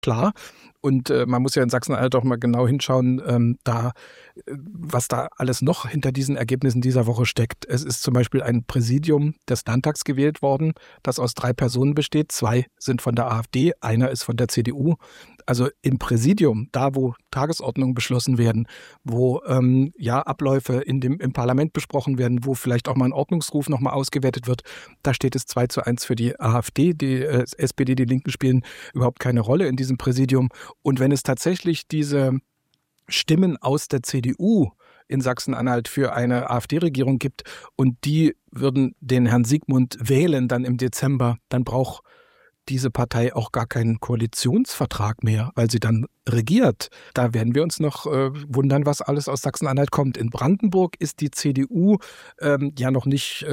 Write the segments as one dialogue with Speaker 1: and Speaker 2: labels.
Speaker 1: klar. Und man muss ja in Sachsen-Anhalt auch mal genau hinschauen, was da alles noch hinter diesen Ergebnissen dieser Woche steckt. Es ist zum Beispiel ein Präsidium des Landtags gewählt worden, das aus 3 Personen besteht. 2 sind von der AfD, einer ist von der CDU. Also im Präsidium, da wo Tagesordnungen beschlossen werden, wo Abläufe im Parlament besprochen werden, wo vielleicht auch mal ein Ordnungsruf nochmal ausgewertet wird, da steht es 2:1 für die AfD. Die SPD, die Linken spielen überhaupt keine Rolle in diesem Präsidium. Und wenn es tatsächlich diese Stimmen aus der CDU in Sachsen-Anhalt für eine AfD-Regierung gibt und die würden den Herrn Siegmund wählen dann im Dezember, dann braucht diese Partei auch gar keinen Koalitionsvertrag mehr, weil sie dann regiert. Da werden wir uns noch wundern, was alles aus Sachsen-Anhalt kommt. In Brandenburg ist die CDU noch nicht,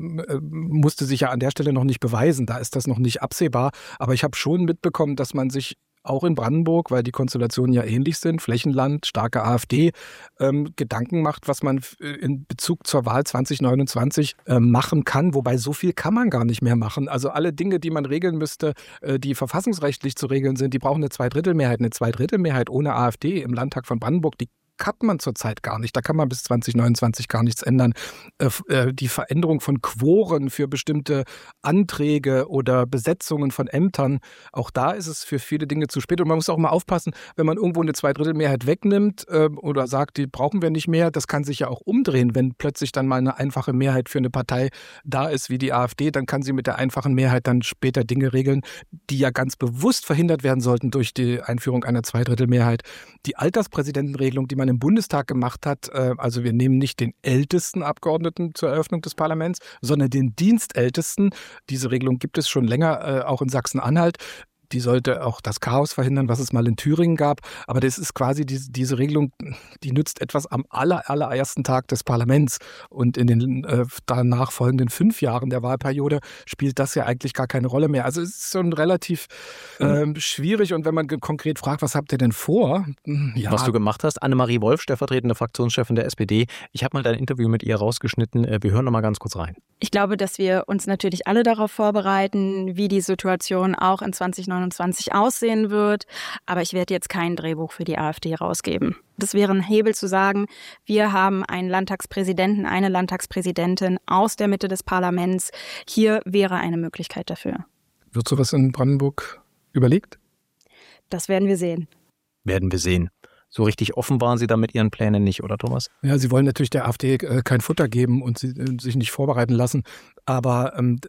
Speaker 1: musste sich ja an der Stelle noch nicht beweisen. Da ist das noch nicht absehbar. Aber ich habe schon mitbekommen, dass man sich auch in Brandenburg, weil die Konstellationen ja ähnlich sind, Flächenland, starke AfD, Gedanken macht, was man in Bezug zur Wahl 2029 machen kann. Wobei so viel kann man gar nicht mehr machen. Also alle Dinge, die man regeln müsste, die verfassungsrechtlich zu regeln sind, die brauchen eine Zweidrittelmehrheit. Eine Zweidrittelmehrheit ohne AfD im Landtag von Brandenburg, die hat man zurzeit gar nicht. Da kann man bis 2029 gar nichts ändern. Die Veränderung von Quoren für bestimmte Anträge oder Besetzungen von Ämtern, auch da ist es für viele Dinge zu spät. Und man muss auch mal aufpassen, wenn man irgendwo eine Zweidrittelmehrheit wegnimmt oder sagt, die brauchen wir nicht mehr, das kann sich ja auch umdrehen. Wenn plötzlich dann mal eine einfache Mehrheit für eine Partei da ist wie die AfD, dann kann sie mit der einfachen Mehrheit dann später Dinge regeln, die ja ganz bewusst verhindert werden sollten durch die Einführung einer Zweidrittelmehrheit. Die Alterspräsidentenregelung, die man im Bundestag gemacht hat, also wir nehmen nicht den ältesten Abgeordneten zur Eröffnung des Parlaments, sondern den Dienstältesten. Diese Regelung gibt es schon länger, auch in Sachsen-Anhalt. Die sollte auch das Chaos verhindern, was es mal in Thüringen gab. Aber das ist quasi diese Regelung, die nützt etwas am allerersten Tag des Parlaments. Und in den danach folgenden 5 Jahren der Wahlperiode spielt das ja eigentlich gar keine Rolle mehr. Also es ist schon relativ schwierig. Und wenn man konkret fragt, was habt ihr denn vor?
Speaker 2: Ja. Was du gemacht hast, Annemarie Wolf, stellvertretende Fraktionschefin der SPD. Ich habe mal dein Interview mit ihr rausgeschnitten. Wir hören noch mal ganz kurz rein.
Speaker 3: Ich glaube, dass wir uns natürlich alle darauf vorbereiten, wie die Situation auch in 2029 aussehen wird. Aber ich werde jetzt kein Drehbuch für die AfD rausgeben. Das wäre ein Hebel zu sagen, wir haben einen Landtagspräsidenten, eine Landtagspräsidentin aus der Mitte des Parlaments. Hier wäre eine Möglichkeit dafür.
Speaker 1: Wird sowas in Brandenburg überlegt?
Speaker 3: Das werden wir sehen.
Speaker 2: Werden wir sehen. So richtig offen waren Sie da mit Ihren Plänen nicht, oder Thomas?
Speaker 1: Ja, Sie wollen natürlich der AfD kein Futter geben und sich nicht vorbereiten lassen. Aber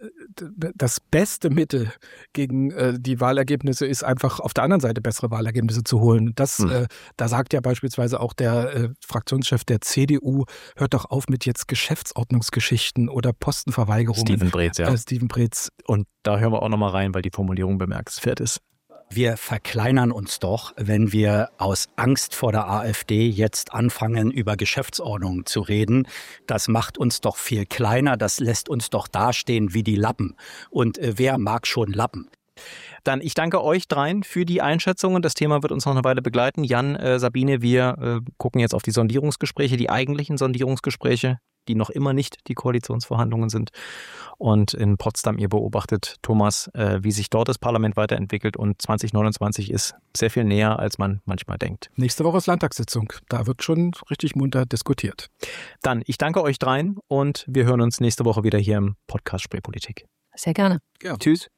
Speaker 1: das beste Mittel gegen die Wahlergebnisse ist einfach auf der anderen Seite bessere Wahlergebnisse zu holen. Da sagt ja beispielsweise auch der Fraktionschef der CDU, hört doch auf mit jetzt Geschäftsordnungsgeschichten oder Postenverweigerungen.
Speaker 2: Steven Breetz, ja.
Speaker 1: Steven Breetz.
Speaker 2: Und da hören wir auch nochmal rein, weil die Formulierung bemerkenswert ist.
Speaker 4: Wir verkleinern uns doch, wenn wir aus Angst vor der AfD jetzt anfangen, über Geschäftsordnung zu reden. Das macht uns doch viel kleiner, das lässt uns doch dastehen wie die Lappen. Und wer mag schon Lappen?
Speaker 2: Dann ich danke euch dreien für die Einschätzungen. Das Thema wird uns noch eine Weile begleiten. Jan, Sabine, wir gucken jetzt auf die Sondierungsgespräche, die eigentlichen Sondierungsgespräche, die noch immer nicht die Koalitionsverhandlungen sind. Und in Potsdam, ihr beobachtet, Thomas, wie sich dort das Parlament weiterentwickelt. Und 2029 ist sehr viel näher, als man manchmal denkt.
Speaker 1: Nächste Woche ist Landtagssitzung. Da wird schon richtig munter diskutiert.
Speaker 2: Dann, ich danke euch dreien und wir hören uns nächste Woche wieder hier im Podcast Spreepolitik.
Speaker 3: Sehr gerne.
Speaker 1: Ja.
Speaker 2: Tschüss.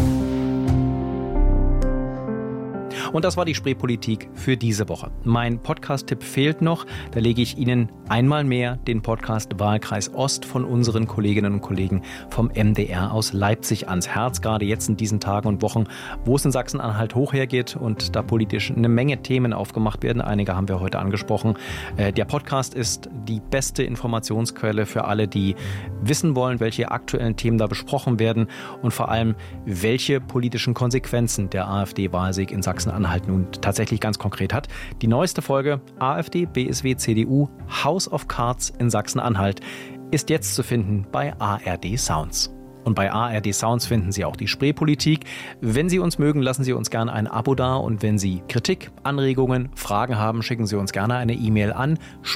Speaker 2: Und das war die Spreepolitik für diese Woche. Mein Podcast-Tipp fehlt noch. Da lege ich Ihnen einmal mehr den Podcast Wahlkreis Ost von unseren Kolleginnen und Kollegen vom MDR aus Leipzig ans Herz. Gerade jetzt in diesen Tagen und Wochen, wo es in Sachsen-Anhalt hoch hergeht und da politisch eine Menge Themen aufgemacht werden. Einige haben wir heute angesprochen. Der Podcast ist die beste Informationsquelle für alle, die wissen wollen, welche aktuellen Themen da besprochen werden und vor allem, welche politischen Konsequenzen der AfD-Wahlsieg in Sachsen-Anhalt nun tatsächlich ganz konkret hat. Die neueste Folge AfD, BSW, CDU, House of Cards in Sachsen-Anhalt ist jetzt zu finden bei ARD Sounds. Und bei ARD Sounds finden Sie auch die Spreepolitik. Wenn Sie uns mögen, lassen Sie uns gerne ein Abo da. Und wenn Sie Kritik, Anregungen, Fragen haben, schicken Sie uns gerne eine E-Mail an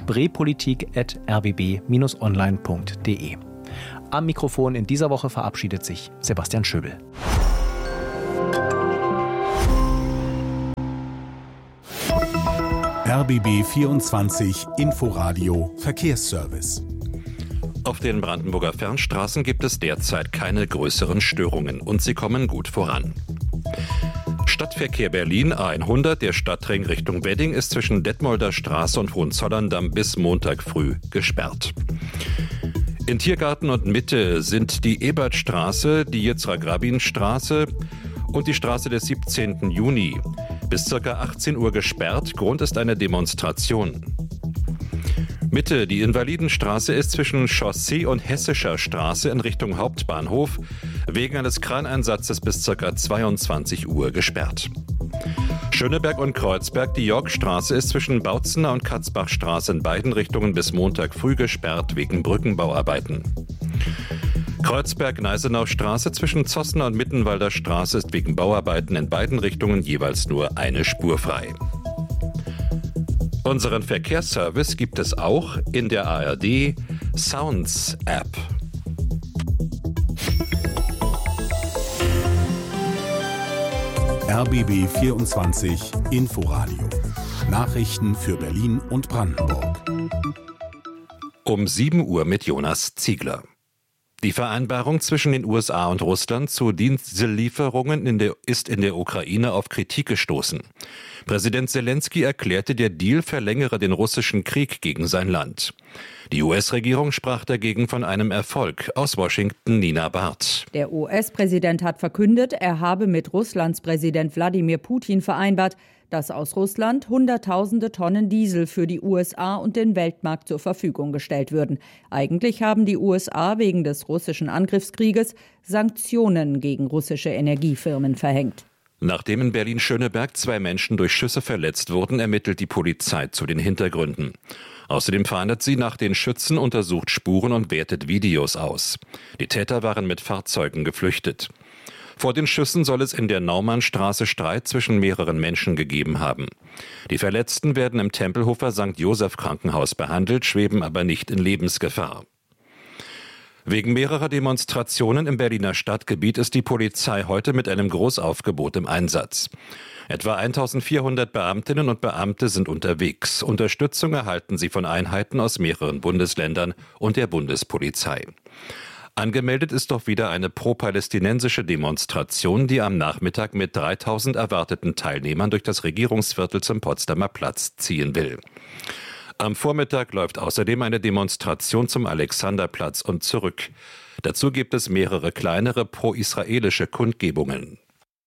Speaker 2: spreepolitik@rbb-online.de. Am Mikrofon in dieser Woche verabschiedet sich Sebastian Schöbel.
Speaker 5: RBB 24 Inforadio Verkehrsservice.
Speaker 6: Auf den Brandenburger Fernstraßen gibt es derzeit keine größeren Störungen und sie kommen gut voran. Stadtverkehr Berlin A100, der Stadtring Richtung Wedding, ist zwischen Detmolder Straße und Hohenzollern-Damm bis Montag früh gesperrt. In Tiergarten und Mitte sind die Ebertstraße, die Yitzhak-Rabin-Straße und die Straße des 17. Juni bis ca. 18 Uhr gesperrt. Grund ist eine Demonstration. Mitte, die Invalidenstraße ist zwischen Chaussee und Hessischer Straße in Richtung Hauptbahnhof wegen eines Kraneinsatzes bis ca. 22 Uhr gesperrt. Schöneberg und Kreuzberg, die Yorkstraße ist zwischen Bautzener und Katzbachstraße in beiden Richtungen bis Montag früh gesperrt wegen Brückenbauarbeiten. Kreuzberg-Gneisenau-Straße zwischen Zossner und Mittenwalder Straße ist wegen Bauarbeiten in beiden Richtungen jeweils nur eine Spur frei. Unseren Verkehrsservice gibt es auch in der ARD Sounds App.
Speaker 5: RBB 24 Inforadio. Nachrichten für Berlin und Brandenburg.
Speaker 6: Um 7 Uhr mit Jonas Ziegler. Die Vereinbarung zwischen den USA und Russland zu Diesellieferungen ist in der Ukraine auf Kritik gestoßen. Präsident Zelensky erklärte, der Deal verlängere den russischen Krieg gegen sein Land. Die US-Regierung sprach dagegen von einem Erfolg. Aus Washington Nina Barth.
Speaker 7: Der US-Präsident hat verkündet, er habe mit Russlands Präsident Wladimir Putin vereinbart, dass aus Russland Hunderttausende Tonnen Diesel für die USA und den Weltmarkt zur Verfügung gestellt würden. Eigentlich haben die USA wegen des russischen Angriffskrieges Sanktionen gegen russische Energiefirmen verhängt.
Speaker 6: Nachdem in Berlin-Schöneberg 2 Menschen durch Schüsse verletzt wurden, ermittelt die Polizei zu den Hintergründen. Außerdem fahndet sie nach den Schützen, untersucht Spuren und wertet Videos aus. Die Täter waren mit Fahrzeugen geflüchtet. Vor den Schüssen soll es in der Naumannstraße Streit zwischen mehreren Menschen gegeben haben. Die Verletzten werden im Tempelhofer St. Joseph Krankenhaus behandelt, schweben aber nicht in Lebensgefahr. Wegen mehrerer Demonstrationen im Berliner Stadtgebiet ist die Polizei heute mit einem Großaufgebot im Einsatz. Etwa 1400 Beamtinnen und Beamte sind unterwegs. Unterstützung erhalten sie von Einheiten aus mehreren Bundesländern und der Bundespolizei. Angemeldet ist doch wieder eine pro-palästinensische Demonstration, die am Nachmittag mit 3000 erwarteten Teilnehmern durch das Regierungsviertel zum Potsdamer Platz ziehen will. Am Vormittag läuft außerdem eine Demonstration zum Alexanderplatz und zurück. Dazu gibt es mehrere kleinere pro-israelische Kundgebungen.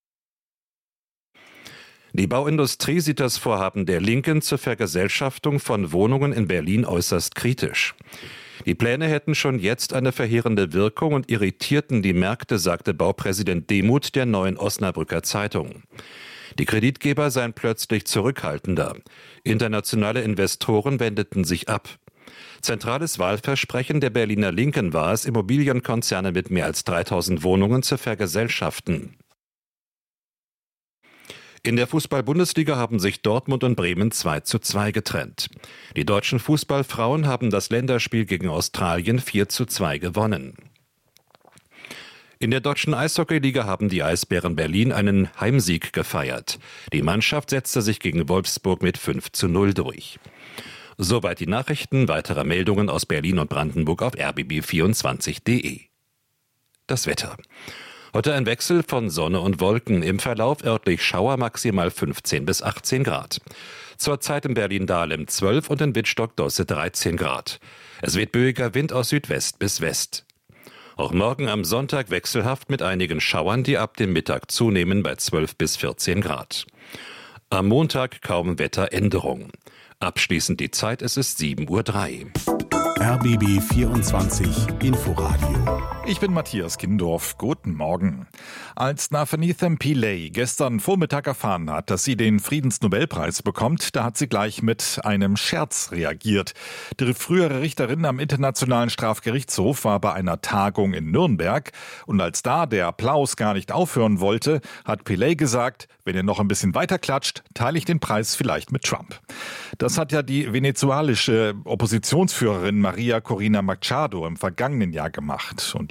Speaker 6: Die Bauindustrie sieht das Vorhaben der Linken zur Vergesellschaftung von Wohnungen in Berlin äußerst kritisch. Die Pläne hätten schon jetzt eine verheerende Wirkung und irritierten die Märkte, sagte Baupräsident Demuth der Neuen Osnabrücker Zeitung. Die Kreditgeber seien plötzlich zurückhaltender. Internationale Investoren wendeten sich ab. Zentrales Wahlversprechen der Berliner Linken war es, Immobilienkonzerne mit mehr als 3000 Wohnungen zu vergesellschaften. In der Fußball-Bundesliga haben sich Dortmund und Bremen 2:2 getrennt. Die deutschen Fußballfrauen haben das Länderspiel gegen Australien 4:2 gewonnen. In der deutschen Eishockeyliga haben die Eisbären Berlin einen Heimsieg gefeiert. Die Mannschaft setzte sich gegen Wolfsburg mit 5:0 durch. Soweit die Nachrichten. Weitere Meldungen aus Berlin und Brandenburg auf rbb24.de. Das Wetter. Heute ein Wechsel von Sonne und Wolken. Im Verlauf örtlich Schauer, maximal 15 bis 18 Grad. Zurzeit in Berlin-Dahlem 12 und in Wittstock-Dosse 13 Grad. Es weht böiger Wind aus Südwest bis West. Auch morgen am Sonntag wechselhaft mit einigen Schauern, die ab dem Mittag zunehmen bei 12 bis 14 Grad. Am Montag kaum Wetteränderung. Abschließend die Zeit, es ist 7:03 Uhr.
Speaker 5: RBB 24 Inforadio.
Speaker 8: Ich bin Matthias Kindorf. Guten Morgen. Als Nafanethan Pillay gestern Vormittag erfahren hat, dass sie den Friedensnobelpreis bekommt, da hat sie gleich mit einem Scherz reagiert. Die frühere Richterin am Internationalen Strafgerichtshof war bei einer Tagung in Nürnberg und als da der Applaus gar nicht aufhören wollte, hat Pillay gesagt, wenn ihr noch ein bisschen weiter klatscht, teile ich den Preis vielleicht mit Trump. Das hat ja die venezuelische Oppositionsführerin Maria Corina Machado im vergangenen Jahr gemacht. Und ihre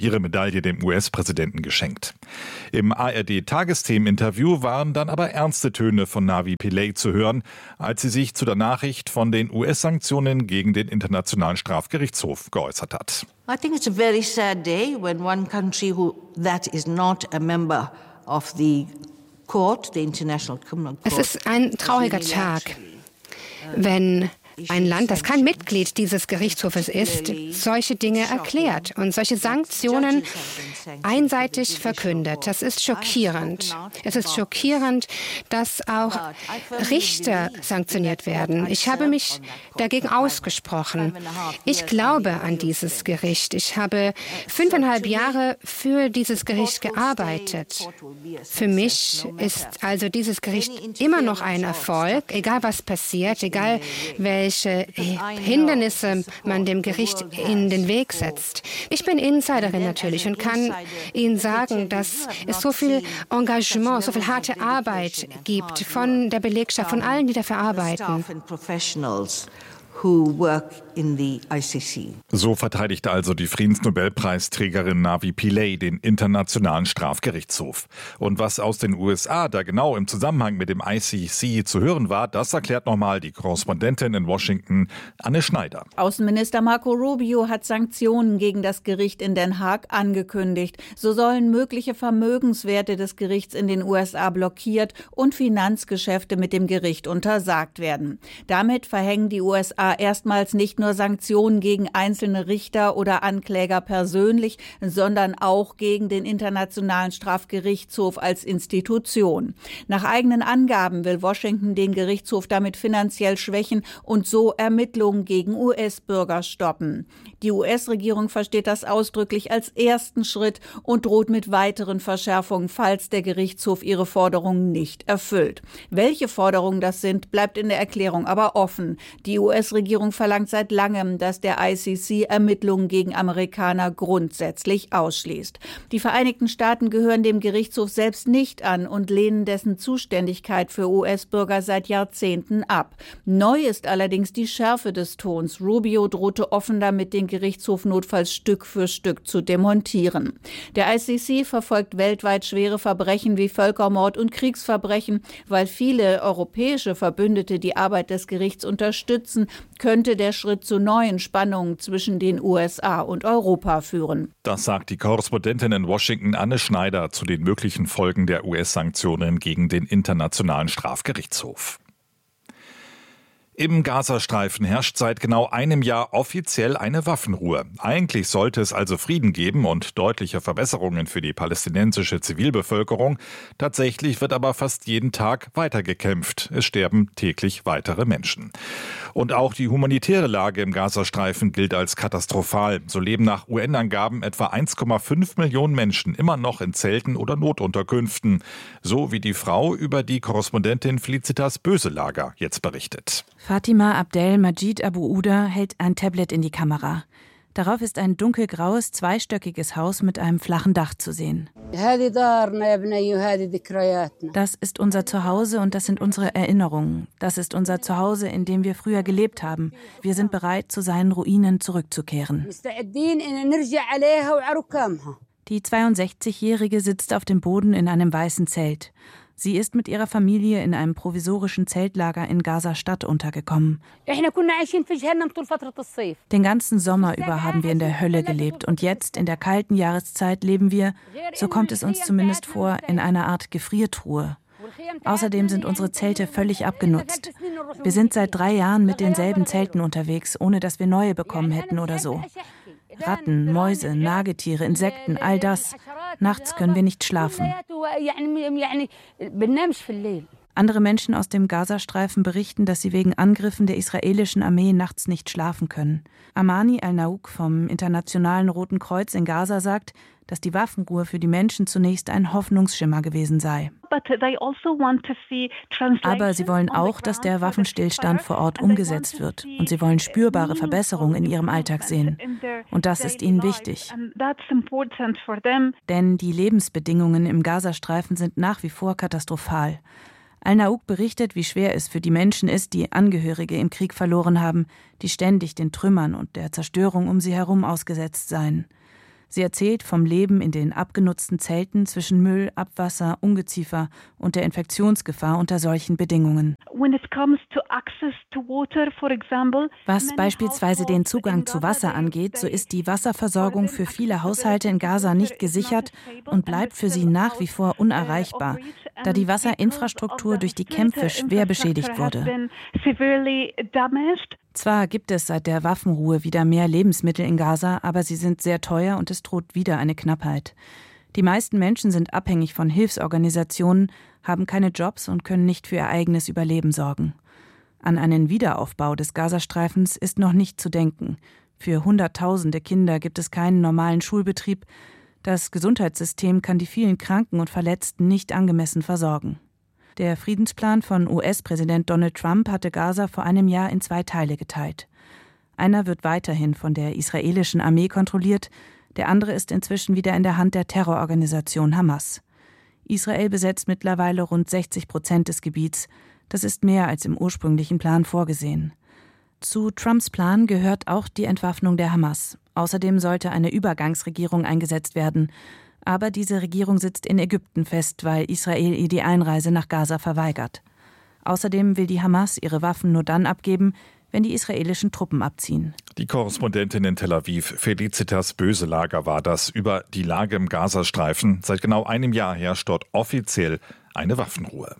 Speaker 8: ihre Medaille dem US-Präsidenten geschenkt. Im ARD-Tagesthemen-Interview waren dann aber ernste Töne von Navi Pillay zu hören, als sie sich zu der Nachricht von den US-Sanktionen gegen den Internationalen Strafgerichtshof geäußert hat.
Speaker 9: I think it's a very sad day when one country that is not a member of the court, the International Criminal Court.
Speaker 10: Es ist ein trauriger Tag, wenn ein Land, das kein Mitglied dieses Gerichtshofes ist, solche Dinge erklärt und solche Sanktionen einseitig verkündet. Das ist schockierend. Es ist schockierend, dass auch Richter sanktioniert werden. Ich habe mich dagegen ausgesprochen. Ich glaube an dieses Gericht. Ich habe 5,5 Jahre für dieses Gericht gearbeitet. Für mich ist also dieses Gericht immer noch ein Erfolg, egal was passiert, egal welche Hindernisse man dem Gericht in den Weg setzt. Ich bin Insiderin natürlich und kann Ihnen sagen, dass es so viel Engagement, so viel harte Arbeit gibt von der Belegschaft, von allen, die dafür arbeiten.
Speaker 9: Who work in the ICC.
Speaker 8: So verteidigt also die Friedensnobelpreisträgerin Navi Pillay den Internationalen Strafgerichtshof. Und was aus den USA da genau im Zusammenhang mit dem ICC zu hören war, das erklärt nochmal die Korrespondentin in Washington, Anne Schneider.
Speaker 11: Außenminister Marco Rubio hat Sanktionen gegen das Gericht in Den Haag angekündigt. So sollen mögliche Vermögenswerte des Gerichts in den USA blockiert und Finanzgeschäfte mit dem Gericht untersagt werden. Damit verhängen die USA erstmals nicht nur Sanktionen gegen einzelne Richter oder Ankläger persönlich, sondern auch gegen den Internationalen Strafgerichtshof als Institution. Nach eigenen Angaben will Washington den Gerichtshof damit finanziell schwächen und so Ermittlungen gegen US-Bürger stoppen. Die US-Regierung versteht das ausdrücklich als ersten Schritt und droht mit weiteren Verschärfungen, falls der Gerichtshof ihre Forderungen nicht erfüllt. Welche Forderungen das sind, bleibt in der Erklärung aber offen. Die US-Regierung verlangt seit langem, dass der ICC Ermittlungen gegen Amerikaner grundsätzlich ausschließt. Die Vereinigten Staaten gehören dem Gerichtshof selbst nicht an und lehnen dessen Zuständigkeit für US-Bürger seit Jahrzehnten ab. Neu ist allerdings die Schärfe des Tons. Rubio drohte offen damit, den Gerichtshof notfalls Stück für Stück zu demontieren. Der ICC verfolgt weltweit schwere Verbrechen wie Völkermord und Kriegsverbrechen. Weil viele europäische Verbündete die Arbeit des Gerichts unterstützen, könnte der Schritt zu neuen Spannungen zwischen den USA und Europa führen.
Speaker 8: Das sagt die Korrespondentin in Washington Anne Schneider zu den möglichen Folgen der US-Sanktionen gegen den Internationalen Strafgerichtshof. Im Gazastreifen herrscht seit genau einem Jahr offiziell eine Waffenruhe. Eigentlich sollte es also Frieden geben und deutliche Verbesserungen für die palästinensische Zivilbevölkerung. Tatsächlich wird aber fast jeden Tag weitergekämpft. Es sterben täglich weitere Menschen. Und auch die humanitäre Lage im Gazastreifen gilt als katastrophal. So leben nach UN-Angaben etwa 1,5 Millionen Menschen immer noch in Zelten oder Notunterkünften. So wie die Frau, über die Korrespondentin Felicitas Böselager jetzt berichtet.
Speaker 12: Fatima Abdel Majid Abu Uda hält ein Tablet in die Kamera. Darauf ist ein dunkelgraues, zweistöckiges Haus mit einem flachen Dach zu sehen. Das ist unser Zuhause und das sind unsere Erinnerungen. Das ist unser Zuhause, in dem wir früher gelebt haben. Wir sind bereit, zu seinen Ruinen zurückzukehren. Die 62-Jährige sitzt auf dem Boden in einem weißen Zelt. Sie ist mit ihrer Familie in einem provisorischen Zeltlager in Gaza-Stadt untergekommen. Den ganzen Sommer über haben wir in der Hölle gelebt und jetzt, in der kalten Jahreszeit, leben wir, so kommt es uns zumindest vor, in einer Art Gefriertruhe. Außerdem sind unsere Zelte völlig abgenutzt. Wir sind seit 3 Jahren mit denselben Zelten unterwegs, ohne dass wir neue bekommen hätten oder so. Ratten, Mäuse, Nagetiere, Insekten, all das. Nachts können wir nicht schlafen. Andere Menschen aus dem Gazastreifen berichten, dass sie wegen Angriffen der israelischen Armee nachts nicht schlafen können. Amani Al-Naouk vom Internationalen Roten Kreuz in Gaza sagt, dass die Waffenruhe für die Menschen zunächst ein Hoffnungsschimmer gewesen sei. Aber sie wollen auch, dass der Waffenstillstand vor Ort umgesetzt wird. Und sie wollen spürbare Verbesserungen in ihrem Alltag sehen. Und das ist ihnen wichtig. Denn die Lebensbedingungen im Gazastreifen sind nach wie vor katastrophal. Al-Naouk berichtet, wie schwer es für die Menschen ist, die Angehörige im Krieg verloren haben, die ständig den Trümmern und der Zerstörung um sie herum ausgesetzt seien. Sie erzählt vom Leben in den abgenutzten Zelten zwischen Müll, Abwasser, Ungeziefer und der Infektionsgefahr unter solchen Bedingungen. Was beispielsweise den Zugang zu Wasser angeht, so ist die Wasserversorgung für viele Haushalte in Gaza nicht gesichert und bleibt für sie nach wie vor unerreichbar, da die Wasserinfrastruktur durch die Kämpfe schwer beschädigt wurde. Zwar gibt es seit der Waffenruhe wieder mehr Lebensmittel in Gaza, aber sie sind sehr teuer und es droht wieder eine Knappheit. Die meisten Menschen sind abhängig von Hilfsorganisationen, haben keine Jobs und können nicht für ihr eigenes Überleben sorgen. An einen Wiederaufbau des Gazastreifens ist noch nicht zu denken. Für Hunderttausende Kinder gibt es keinen normalen Schulbetrieb. Das Gesundheitssystem kann die vielen Kranken und Verletzten nicht angemessen versorgen. Der Friedensplan von US-Präsident Donald Trump hatte Gaza vor einem Jahr in 2 Teile geteilt. Einer wird weiterhin von der israelischen Armee kontrolliert, der andere ist inzwischen wieder in der Hand der Terrororganisation Hamas. Israel besetzt mittlerweile rund 60% des Gebiets. Das ist mehr als im ursprünglichen Plan vorgesehen. Zu Trumps Plan gehört auch die Entwaffnung der Hamas. Außerdem sollte eine Übergangsregierung eingesetzt werden. Aber diese Regierung sitzt in Ägypten fest, weil Israel ihr die Einreise nach Gaza verweigert. Außerdem will die Hamas ihre Waffen nur dann abgeben, wenn die israelischen Truppen abziehen.
Speaker 8: Die Korrespondentin in Tel Aviv, Felicitas Böselager, war das über die Lage im Gazastreifen. Seit genau einem Jahr herrscht dort offiziell eine Waffenruhe.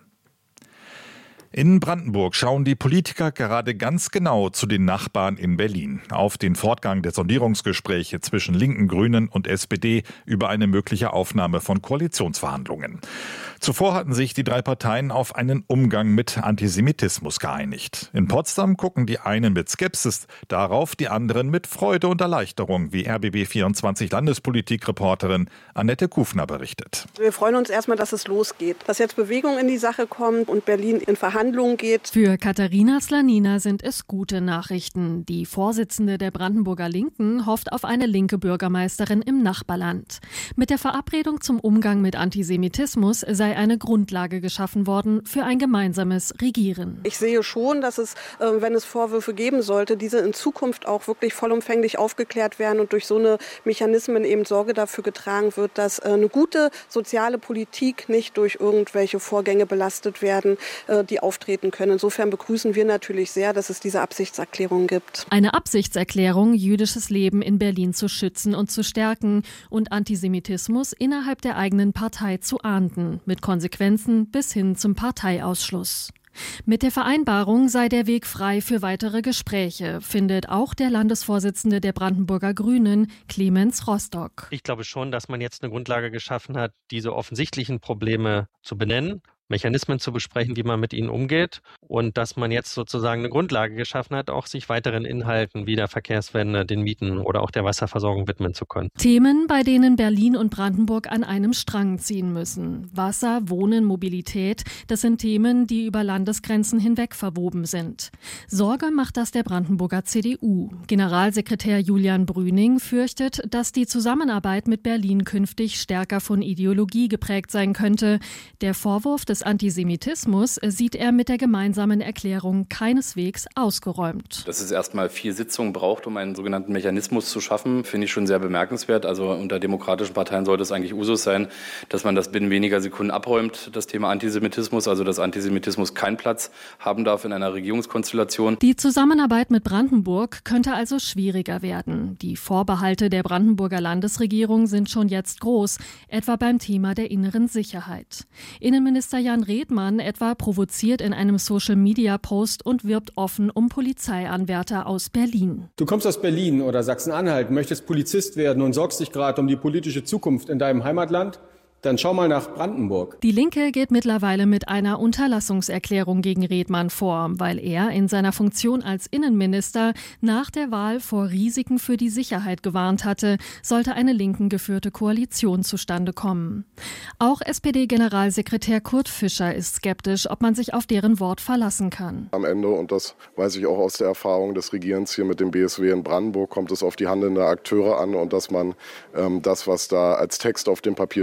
Speaker 8: In Brandenburg schauen die Politiker gerade ganz genau zu den Nachbarn in Berlin auf den Fortgang der Sondierungsgespräche zwischen Linken, Grünen und SPD über eine mögliche Aufnahme von Koalitionsverhandlungen. Zuvor hatten sich die 3 Parteien auf einen Umgang mit Antisemitismus geeinigt. In Potsdam gucken die einen mit Skepsis darauf, die anderen mit Freude und Erleichterung, wie RBB24 Landespolitik-Reporterin Annette Kufner berichtet.
Speaker 13: Wir freuen uns erstmal, dass es losgeht, dass jetzt Bewegung in die Sache kommt und Berlin in Verhandlungen geht.
Speaker 14: Für Katharina Slanina sind es gute Nachrichten. Die Vorsitzende der Brandenburger Linken hofft auf eine linke Bürgermeisterin im Nachbarland. Mit der Verabredung zum Umgang mit Antisemitismus sei eine Grundlage geschaffen worden für ein gemeinsames Regieren.
Speaker 13: Ich sehe schon, dass es, wenn es Vorwürfe geben sollte, diese in Zukunft auch wirklich vollumfänglich aufgeklärt werden und durch so eine Mechanismen eben Sorge dafür getragen wird, dass eine gute soziale Politik nicht durch irgendwelche Vorgänge belastet werden, die auftreten können. Insofern begrüßen wir natürlich sehr, dass es diese Absichtserklärung gibt.
Speaker 14: Eine Absichtserklärung, jüdisches Leben in Berlin zu schützen und zu stärken und Antisemitismus innerhalb der eigenen Partei zu ahnden, mit Konsequenzen bis hin zum Parteiausschluss. Mit der Vereinbarung sei der Weg frei für weitere Gespräche, findet auch der Landesvorsitzende der Brandenburger Grünen, Clemens Rostock.
Speaker 15: Ich glaube schon, dass man jetzt eine Grundlage geschaffen hat, diese offensichtlichen Probleme zu benennen, Mechanismen zu besprechen, wie man mit ihnen umgeht und dass man jetzt sozusagen eine Grundlage geschaffen hat, auch sich weiteren Inhalten wie der Verkehrswende, den Mieten oder auch der Wasserversorgung widmen zu können.
Speaker 14: Themen, bei denen Berlin und Brandenburg an einem Strang ziehen müssen. Wasser, Wohnen, Mobilität, das sind Themen, die über Landesgrenzen hinweg verwoben sind. Sorge macht das der Brandenburger CDU. Generalsekretär Julian Brüning fürchtet, dass die Zusammenarbeit mit Berlin künftig stärker von Ideologie geprägt sein könnte. Der Vorwurf des Antisemitismus sieht er mit der gemeinsamen Erklärung keineswegs ausgeräumt.
Speaker 16: Dass es erstmal 4 Sitzungen braucht, um einen sogenannten Mechanismus zu schaffen, finde ich schon sehr bemerkenswert. Also unter demokratischen Parteien sollte es eigentlich Usus sein, dass man das binnen weniger Sekunden abräumt, das Thema Antisemitismus, also dass Antisemitismus keinen Platz haben darf in einer Regierungskonstellation.
Speaker 14: Die Zusammenarbeit mit Brandenburg könnte also schwieriger werden. Die Vorbehalte der Brandenburger Landesregierung sind schon jetzt groß, etwa beim Thema der inneren Sicherheit. Innenminister Jan Redmann etwa provoziert in einem Social-Media-Post und wirbt offen um Polizeianwärter aus Berlin.
Speaker 17: Du kommst aus Berlin oder Sachsen-Anhalt, möchtest Polizist werden und sorgst dich gerade um die politische Zukunft in deinem Heimatland? Dann schau mal nach Brandenburg.
Speaker 14: Die Linke geht mittlerweile mit einer Unterlassungserklärung gegen Redmann vor, weil er in seiner Funktion als Innenminister nach der Wahl vor Risiken für die Sicherheit gewarnt hatte, sollte eine linken geführte Koalition zustande kommen. Auch SPD-Generalsekretär Kurt Fischer ist skeptisch, ob man sich auf deren Wort verlassen kann.
Speaker 18: Am Ende, und das weiß ich auch aus der Erfahrung des Regierens hier mit dem BSW in Brandenburg, kommt es auf die handelnden Akteure an und dass man das, was da als Text auf dem Papier steht, dann auch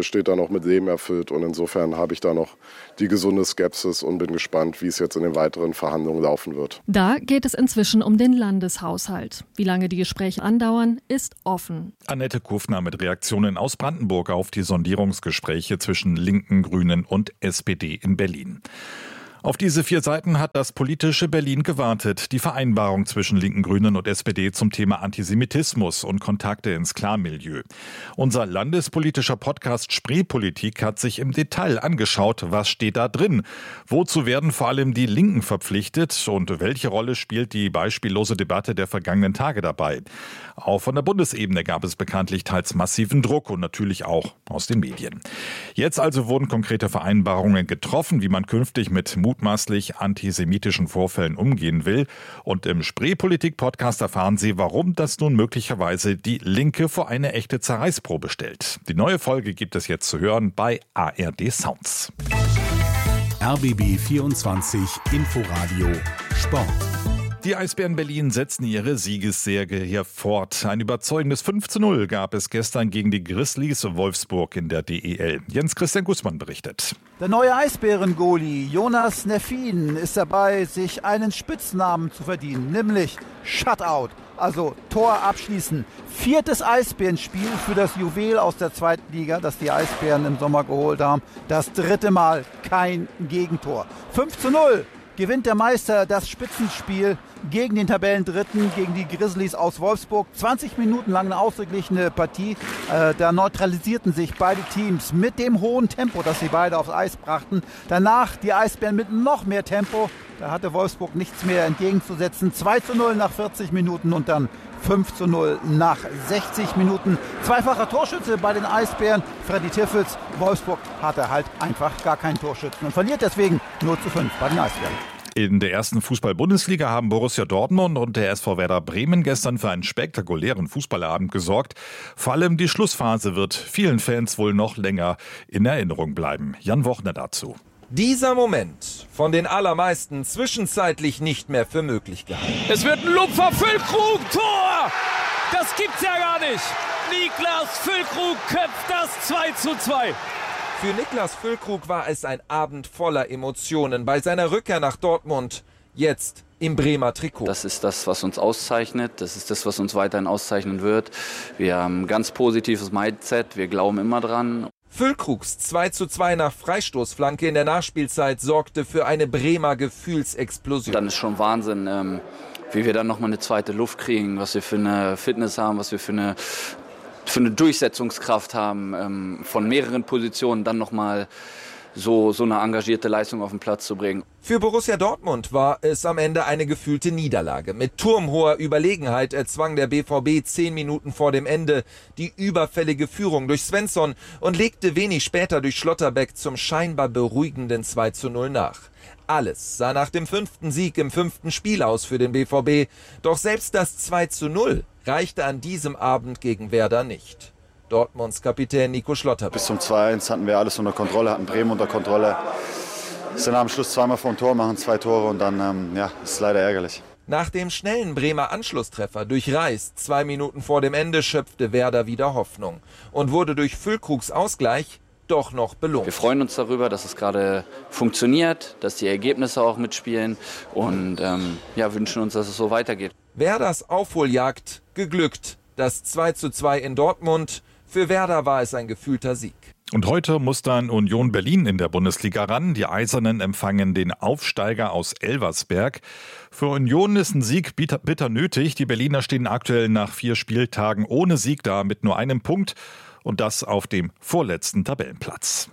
Speaker 18: noch mit Leben erfüllt. Und insofern habe ich da noch die gesunde Skepsis und bin gespannt, wie es jetzt in den weiteren Verhandlungen laufen wird.
Speaker 14: Da geht es inzwischen um den Landeshaushalt. Wie lange die Gespräche andauern, ist offen.
Speaker 8: Annette Kufner mit Reaktionen aus Brandenburg auf die Sondierungsgespräche zwischen Linken, Grünen und SPD in Berlin. Auf diese 4 Seiten hat das politische Berlin gewartet. Die Vereinbarung zwischen Linken, Grünen und SPD zum Thema Antisemitismus und Kontakte ins Klarmilieu. Unser landespolitischer Podcast Spreepolitik hat sich im Detail angeschaut, was steht da drin. Wozu werden vor allem die Linken verpflichtet und welche Rolle spielt die beispiellose Debatte der vergangenen Tage dabei? Auch von der Bundesebene gab es bekanntlich teils massiven Druck und natürlich auch aus den Medien. Jetzt also wurden konkrete Vereinbarungen getroffen, wie man künftig mit mutmaßlich antisemitischen Vorfällen umgehen will. Und im Spreepolitik-Podcast erfahren Sie, warum das nun möglicherweise die Linke vor eine echte Zerreißprobe stellt. Die neue Folge gibt es jetzt zu hören bei ARD Sounds.
Speaker 5: RBB 24 Inforadio Sport.
Speaker 8: Die Eisbären Berlin setzen ihre Siegesserie hier fort. Ein überzeugendes 5:0 gab es gestern gegen die Grizzlies Wolfsburg in der DEL. Jens-Christian Gußmann berichtet.
Speaker 19: Der neue Eisbären-Goalie Jonas Neffin ist dabei, sich einen Spitznamen zu verdienen, nämlich Shutout, also Tor abschließen. 4. Eisbärenspiel für das Juwel aus der 2. Liga, das die Eisbären im Sommer geholt haben. Das 3. Mal kein Gegentor. 5:0. Gewinnt der Meister das Spitzenspiel gegen den Tabellendritten, gegen die Grizzlies aus Wolfsburg. 20 Minuten lang eine ausgeglichene Partie. Da neutralisierten sich beide Teams mit dem hohen Tempo, das sie beide aufs Eis brachten. Danach die Eisbären mit noch mehr Tempo. Da hatte Wolfsburg nichts mehr entgegenzusetzen. 2:0 nach 40 Minuten und dann 5:0 nach 60 Minuten. Zweifacher Torschütze bei den Eisbären, Freddy Tiffels. Wolfsburg hatte halt einfach gar keinen Torschützen und verliert deswegen 0:5 bei den Eisbären.
Speaker 8: In der ersten Fußball-Bundesliga haben Borussia Dortmund und der SV Werder Bremen gestern für einen spektakulären Fußballabend gesorgt. Vor allem die Schlussphase wird vielen Fans wohl noch länger in Erinnerung bleiben. Jan Wochner dazu.
Speaker 20: Dieser Moment von den allermeisten zwischenzeitlich nicht mehr für möglich gehalten.
Speaker 21: Es wird ein Lupfer, Füllkrug, Tor! Das gibt's ja gar nicht! Niklas Füllkrug köpft das 2:2.
Speaker 20: Für Niklas Füllkrug war es ein Abend voller Emotionen bei seiner Rückkehr nach Dortmund. Jetzt im Bremer Trikot.
Speaker 22: Das ist das, was uns auszeichnet. Das ist das, was uns weiterhin auszeichnen wird. Wir haben ein ganz positives Mindset. Wir glauben immer dran.
Speaker 20: Füllkrugs 2:2 nach Freistoßflanke in der Nachspielzeit sorgte für eine Bremer Gefühlsexplosion.
Speaker 22: Dann ist schon Wahnsinn, wie wir dann nochmal eine zweite Luft kriegen, was wir für eine Fitness haben, was wir für eine Durchsetzungskraft haben, von mehreren Positionen dann nochmal so eine engagierte Leistung auf den Platz zu bringen.
Speaker 20: Für Borussia Dortmund war es am Ende eine gefühlte Niederlage. Mit turmhoher Überlegenheit erzwang der BVB 10 Minuten vor dem Ende die überfällige Führung durch Svensson und legte wenig später durch Schlotterbeck zum scheinbar beruhigenden 2:0 nach. Alles sah nach dem 5. Sieg im 5. Spiel aus für den BVB. Doch selbst das 2:0 reichte an diesem Abend gegen Werder nicht. Dortmunds Kapitän Nico Schlotterbeck.
Speaker 23: Bis zum 2:1 hatten wir alles unter Kontrolle, hatten Bremen unter Kontrolle. Sind am Schluss zweimal vor dem Tor, machen 2 Tore und dann ist leider ärgerlich.
Speaker 20: Nach dem schnellen Bremer Anschlusstreffer durch Reis 2 Minuten vor dem Ende schöpfte Werder wieder Hoffnung und wurde durch Füllkrugs Ausgleich doch noch belohnt.
Speaker 22: Wir freuen uns darüber, dass es gerade funktioniert, dass die Ergebnisse auch mitspielen und wünschen uns, dass es so weitergeht.
Speaker 20: Werders Aufholjagd geglückt. Das 2:2 in Dortmund. Für Werder war es ein gefühlter Sieg.
Speaker 8: Und heute muss dann Union Berlin in der Bundesliga ran. Die Eisernen empfangen den Aufsteiger aus Elversberg. Für Union ist ein Sieg bitter nötig. Die Berliner stehen aktuell nach 4 Spieltagen ohne Sieg da mit nur einem Punkt. Und das auf dem vorletzten Tabellenplatz.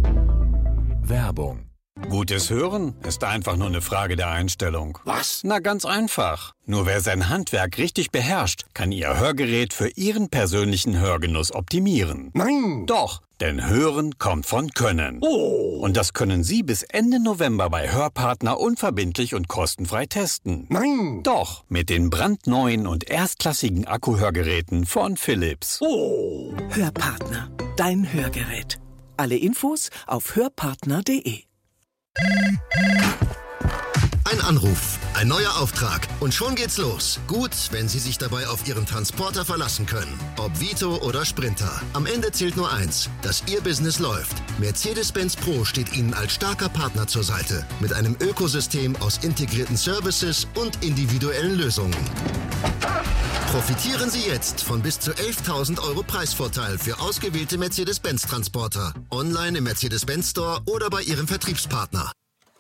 Speaker 5: Werbung.
Speaker 24: Gutes Hören ist einfach nur eine Frage der Einstellung.
Speaker 5: Was?
Speaker 24: Na, ganz einfach. Nur wer sein Handwerk richtig beherrscht, kann Ihr Hörgerät für Ihren persönlichen Hörgenuss optimieren.
Speaker 5: Nein!
Speaker 24: Doch, denn Hören kommt von Können.
Speaker 5: Oh!
Speaker 24: Und das können Sie bis Ende November bei Hörpartner unverbindlich und kostenfrei testen.
Speaker 5: Nein!
Speaker 24: Doch, mit den brandneuen und erstklassigen Akkuhörgeräten von Philips.
Speaker 5: Oh!
Speaker 25: Hörpartner, dein Hörgerät. Alle Infos auf hörpartner.de.
Speaker 26: Ein
Speaker 1: Anruf, ein neuer Auftrag und schon geht's los. Gut, wenn Sie sich dabei auf Ihren Transporter verlassen können. Ob Vito oder Sprinter. Am Ende zählt nur eins, dass Ihr Business läuft. Mercedes-Benz Pro steht Ihnen als starker Partner zur Seite. Mit einem Ökosystem aus integrierten Services und individuellen Lösungen. Profitieren Sie jetzt von bis zu 11.000 € Preisvorteil für ausgewählte Mercedes-Benz-Transporter. Online im Mercedes-Benz Store oder bei Ihrem Vertriebspartner.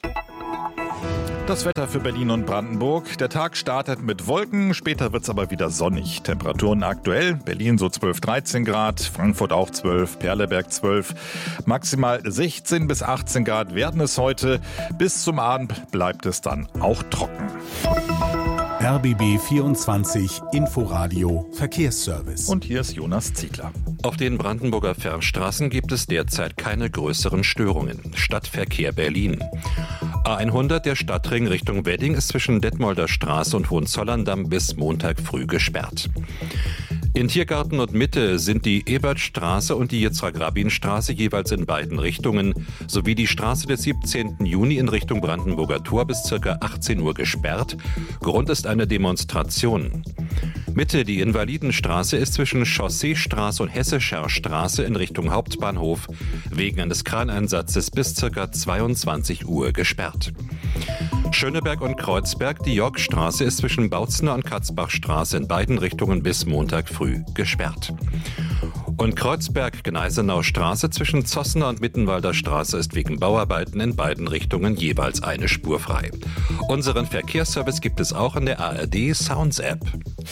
Speaker 8: Das Wetter für Berlin und Brandenburg. Der Tag startet mit Wolken, später wird es aber wieder sonnig. Temperaturen aktuell, Berlin so 12, 13 Grad, Frankfurt auch 12, Perleberg 12. Maximal 16 bis 18 Grad werden es heute. Bis zum Abend bleibt es dann auch trocken.
Speaker 5: RBB 24 Inforadio Verkehrsservice.
Speaker 8: Und hier ist Jonas Ziegler.
Speaker 6: Auf den Brandenburger Fernstraßen gibt es derzeit keine größeren Störungen. Stadtverkehr Berlin. A100, der Stadtring Richtung Wedding, ist zwischen Detmolder Straße und Hohenzollern-Damm bis Montag früh gesperrt. In Tiergarten und Mitte sind die Ebertstraße und die Yitzhak-Rabin-Straße jeweils in beiden Richtungen sowie die Straße des 17. Juni in Richtung Brandenburger Tor bis ca. 18 Uhr gesperrt. Grund ist eine Demonstration. Mitte, die Invalidenstraße ist zwischen Chausseestraße und Hessescher Straße in Richtung Hauptbahnhof wegen eines Kraneinsatzes bis ca. 22 Uhr gesperrt. Schöneberg und Kreuzberg, die Yorkstraße ist zwischen Bautzner und Katzbachstraße in beiden Richtungen bis Montag früh gesperrt. Und Kreuzberg-Gneisenau Straße zwischen Zossener und Mittenwalder Straße ist wegen Bauarbeiten in beiden Richtungen jeweils eine Spur frei. Unseren Verkehrsservice gibt es auch in der ARD Sounds App.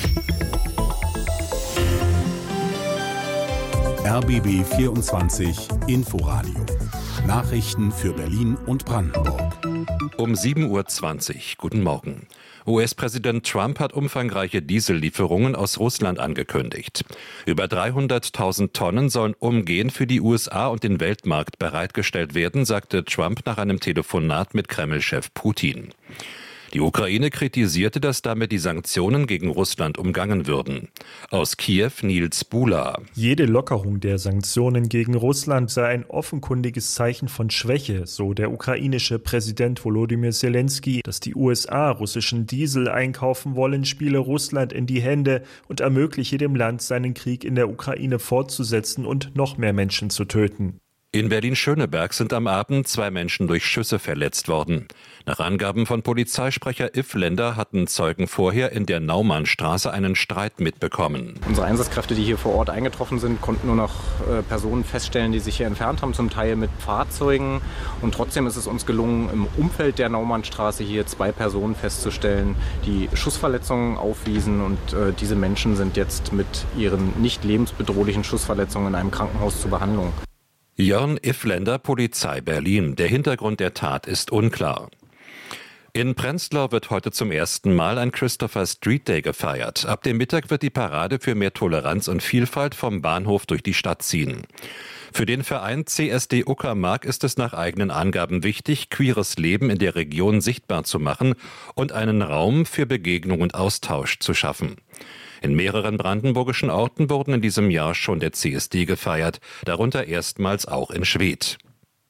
Speaker 5: RBB 24 Inforadio. Nachrichten für Berlin und Brandenburg.
Speaker 6: Um 7.20 Uhr. Guten Morgen. US-Präsident Trump hat umfangreiche Diesellieferungen aus Russland angekündigt. Über 300.000 Tonnen sollen umgehend für die USA und den Weltmarkt bereitgestellt werden, sagte Trump nach einem Telefonat mit Kreml-Chef Putin. Die Ukraine kritisierte, dass damit die Sanktionen gegen Russland umgangen würden. Aus Kiew Nils Bula.
Speaker 2: Jede Lockerung der Sanktionen gegen Russland sei ein offenkundiges Zeichen von Schwäche, so der ukrainische Präsident Volodymyr Zelensky. Dass die USA russischen Diesel einkaufen wollen, spiele Russland in die Hände und ermögliche dem Land, seinen Krieg in der Ukraine fortzusetzen und noch mehr Menschen zu töten.
Speaker 6: In Berlin-Schöneberg sind am Abend 2 Menschen durch Schüsse verletzt worden. Nach Angaben von Polizeisprecher Iffländer hatten Zeugen vorher in der Naumannstraße einen Streit mitbekommen.
Speaker 3: Unsere Einsatzkräfte, die hier vor Ort eingetroffen sind, konnten nur noch Personen feststellen, die sich hier entfernt haben, zum Teil mit Fahrzeugen. Und trotzdem ist es uns gelungen, im Umfeld der Naumannstraße hier 2 Personen festzustellen, die Schussverletzungen aufwiesen. Und diese Menschen sind jetzt mit ihren nicht lebensbedrohlichen Schussverletzungen in einem Krankenhaus zur Behandlung.
Speaker 6: Jörn Iffländer, Polizei Berlin. Der Hintergrund der Tat ist unklar. In Prenzlau wird heute zum ersten Mal ein Christopher Street Day gefeiert. Ab dem Mittag wird die Parade für mehr Toleranz und Vielfalt vom Bahnhof durch die Stadt ziehen. Für den Verein CSD Uckermark ist es nach eigenen Angaben wichtig, queeres Leben in der Region sichtbar zu machen und einen Raum für Begegnung und Austausch zu schaffen. In mehreren brandenburgischen Orten wurden in diesem Jahr schon der CSD gefeiert, darunter erstmals auch in Schwedt.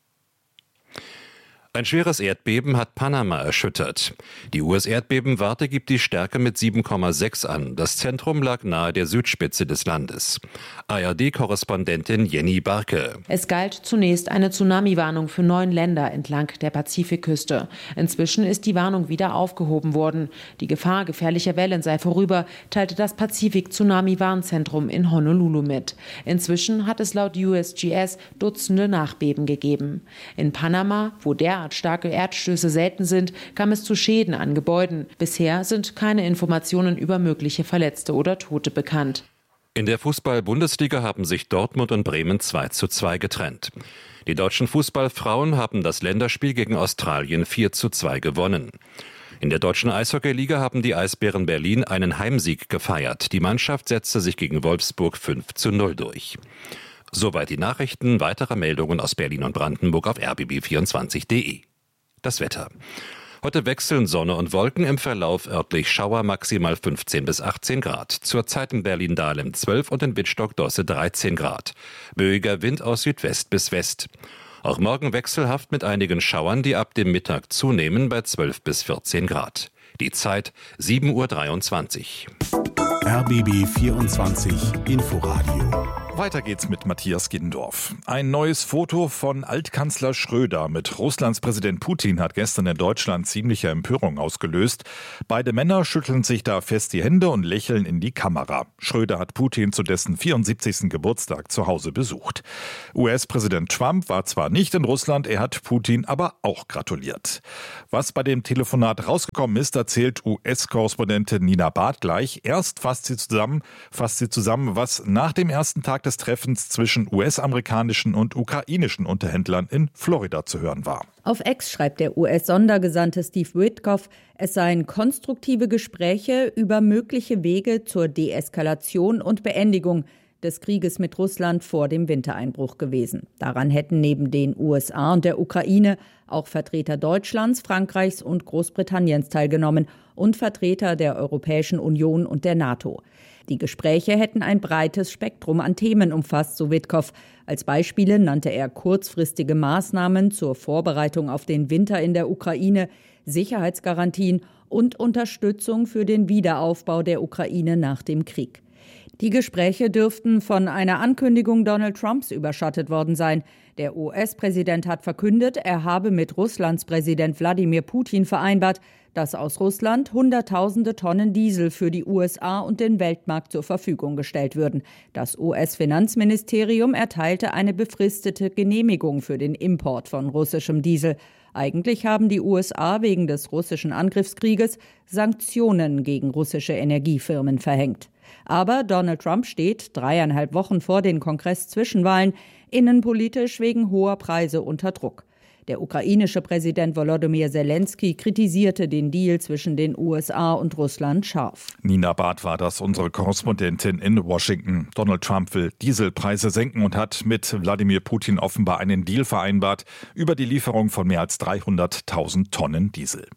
Speaker 6: Ein schweres Erdbeben hat Panama erschüttert. Die US-Erdbebenwarte gibt die Stärke mit 7,6 an. Das Zentrum lag nahe der Südspitze des Landes. ARD-Korrespondentin Jenny Barke.
Speaker 4: Es galt zunächst eine Tsunami-Warnung für 9 Länder entlang der Pazifikküste. Inzwischen ist die Warnung wieder aufgehoben worden. Die Gefahr gefährlicher Wellen sei vorüber, teilte das Pazifik-Tsunami-Warnzentrum in Honolulu mit. Inzwischen hat es laut USGS Dutzende Nachbeben gegeben. In Panama, wo derart starke Erdstöße selten sind, kam es zu Schäden an Gebäuden. Bisher sind keine Informationen über mögliche Verletzte oder Tote bekannt.
Speaker 6: In der Fußball-Bundesliga haben sich Dortmund und Bremen 2:2 getrennt. Die deutschen Fußballfrauen haben das Länderspiel gegen Australien 4:2 gewonnen. In der deutschen Eishockeyliga haben die Eisbären Berlin einen Heimsieg gefeiert. Die Mannschaft setzte sich gegen Wolfsburg 5:0 durch. Soweit die Nachrichten. Weitere Meldungen aus Berlin und Brandenburg auf rbb24.de. Das Wetter. Heute wechseln Sonne und Wolken, im Verlauf örtlich Schauer, maximal 15 bis 18 Grad. Zurzeit in Berlin-Dahlem 12 und in Wittstock-Dosse 13 Grad. Böiger Wind aus Südwest bis West. Auch morgen wechselhaft mit einigen Schauern, die ab dem Mittag zunehmen bei 12 bis 14 Grad. Die Zeit 7:23 Uhr.
Speaker 5: RBB 24 Inforadio.
Speaker 8: Weiter geht's mit Matthias Giddendorf. Ein neues Foto von Altkanzler Schröder mit Russlands Präsident Putin hat gestern in Deutschland ziemliche Empörung ausgelöst. Beide Männer schütteln sich da fest die Hände und lächeln in die Kamera. Schröder hat Putin zu dessen 74. Geburtstag zu Hause besucht. US-Präsident Trump war zwar nicht in Russland, er hat Putin aber auch gratuliert. Was bei dem Telefonat rausgekommen ist, erzählt US-Korrespondentin Nina Barth gleich. Erst fasst sie zusammen, was nach dem ersten Tag des Treffens zwischen US-amerikanischen und ukrainischen Unterhändlern in Florida zu hören war.
Speaker 7: Auf X schreibt der US-Sondergesandte Steve Witkoff, es seien konstruktive Gespräche über mögliche Wege zur Deeskalation und Beendigung des Krieges mit Russland vor dem Wintereinbruch gewesen. Daran hätten neben den USA und der Ukraine auch Vertreter Deutschlands, Frankreichs und Großbritanniens teilgenommen und Vertreter der Europäischen Union und der NATO. Die Gespräche hätten ein breites Spektrum an Themen umfasst, so Witkoff. Als Beispiele nannte er kurzfristige Maßnahmen zur Vorbereitung auf den Winter in der Ukraine, Sicherheitsgarantien und Unterstützung für den Wiederaufbau der Ukraine nach dem Krieg. Die Gespräche dürften von einer Ankündigung Donald Trumps überschattet worden sein. Der US-Präsident hat verkündet, er habe mit Russlands Präsident Wladimir Putin vereinbart, dass aus Russland Hunderttausende Tonnen Diesel für die USA und den Weltmarkt zur Verfügung gestellt würden. Das US-Finanzministerium erteilte eine befristete Genehmigung für den Import von russischem Diesel. Eigentlich haben die USA wegen des russischen Angriffskrieges Sanktionen gegen russische Energiefirmen verhängt. Aber Donald Trump steht 3,5 Wochen vor den Kongress-Zwischenwahlen innenpolitisch wegen hoher Preise unter Druck. Der ukrainische Präsident Volodymyr Zelensky kritisierte den Deal zwischen den USA und Russland scharf.
Speaker 8: Nina Barth war das, unsere Korrespondentin in Washington. Donald Trump will Dieselpreise senken und hat mit Wladimir Putin offenbar einen Deal vereinbart über die Lieferung von mehr als 300.000 Tonnen Diesel.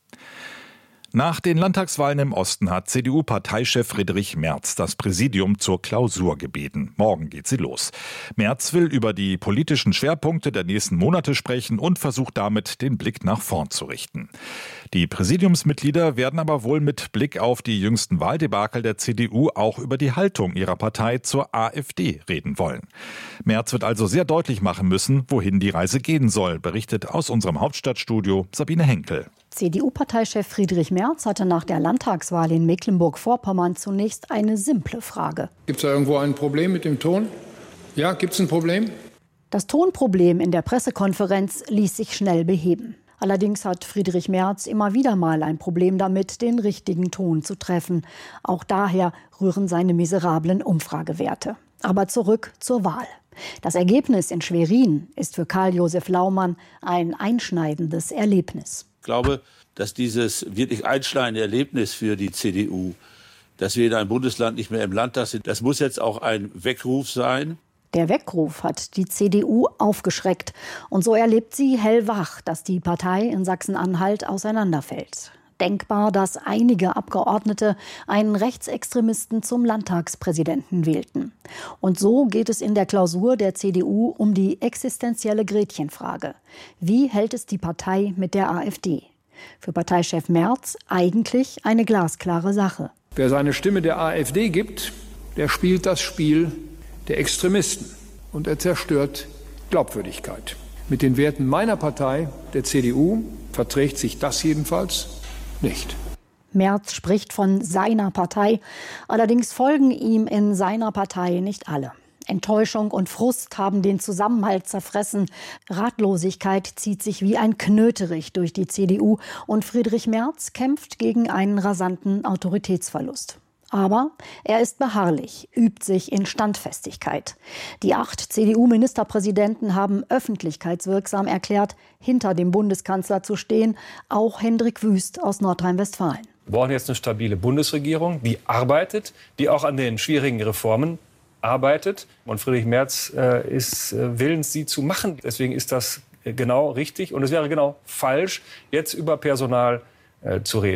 Speaker 8: Nach den Landtagswahlen im Osten hat CDU-Parteichef Friedrich Merz das Präsidium zur Klausur gebeten. Morgen geht sie los. Merz will über die politischen Schwerpunkte der nächsten Monate sprechen und versucht damit, den Blick nach vorn zu richten. Die Präsidiumsmitglieder werden aber wohl mit Blick auf die jüngsten Wahldebakel der CDU auch über die Haltung ihrer Partei zur AfD reden wollen. Merz wird also sehr deutlich machen müssen, wohin die Reise gehen soll, berichtet aus unserem Hauptstadtstudio Sabine Henkel.
Speaker 9: CDU-Parteichef Friedrich Merz hatte nach der Landtagswahl in Mecklenburg-Vorpommern zunächst eine simple Frage.
Speaker 10: Gibt es da irgendwo ein Problem mit dem Ton? Ja, gibt es ein Problem?
Speaker 9: Das Tonproblem in der Pressekonferenz ließ sich schnell beheben. Allerdings hat Friedrich Merz immer wieder mal ein Problem damit, den richtigen Ton zu treffen. Auch daher rühren seine miserablen Umfragewerte. Aber zurück zur Wahl. Das Ergebnis in Schwerin ist für Karl-Josef Laumann ein einschneidendes Erlebnis.
Speaker 11: Ich glaube, dass dieses wirklich einschneidende Erlebnis für die CDU, dass wir in einem Bundesland nicht mehr im Landtag sind, das muss jetzt auch ein Weckruf sein.
Speaker 9: Der Weckruf hat die CDU aufgeschreckt. Und so erlebt sie hellwach, dass die Partei in Sachsen-Anhalt auseinanderfällt. Denkbar, dass einige Abgeordnete einen Rechtsextremisten zum Landtagspräsidenten wählten. Und so geht es in der Klausur der CDU um die existenzielle Gretchenfrage. Wie hält es die Partei mit der AfD? Für Parteichef Merz eigentlich eine glasklare Sache.
Speaker 10: Wer seine Stimme der AfD gibt, der spielt das Spiel der Extremisten. Und er zerstört Glaubwürdigkeit. Mit den Werten meiner Partei, der CDU, verträgt sich das jedenfalls nicht.
Speaker 9: Merz spricht von seiner Partei. Allerdings folgen ihm in seiner Partei nicht alle. Enttäuschung und Frust haben den Zusammenhalt zerfressen. Ratlosigkeit zieht sich wie ein Knöterich durch die CDU. Und Friedrich Merz kämpft gegen einen rasanten Autoritätsverlust. Aber er ist beharrlich, übt sich in Standfestigkeit. Die 8 CDU-Ministerpräsidenten haben öffentlichkeitswirksam erklärt, hinter dem Bundeskanzler zu stehen, auch Hendrik Wüst aus Nordrhein-Westfalen.
Speaker 12: Wir brauchen jetzt eine stabile Bundesregierung, die arbeitet, die auch an den schwierigen Reformen arbeitet. Und Friedrich Merz ist willens, sie zu machen. Deswegen ist das genau richtig und es wäre genau falsch, jetzt über Personal zu reden.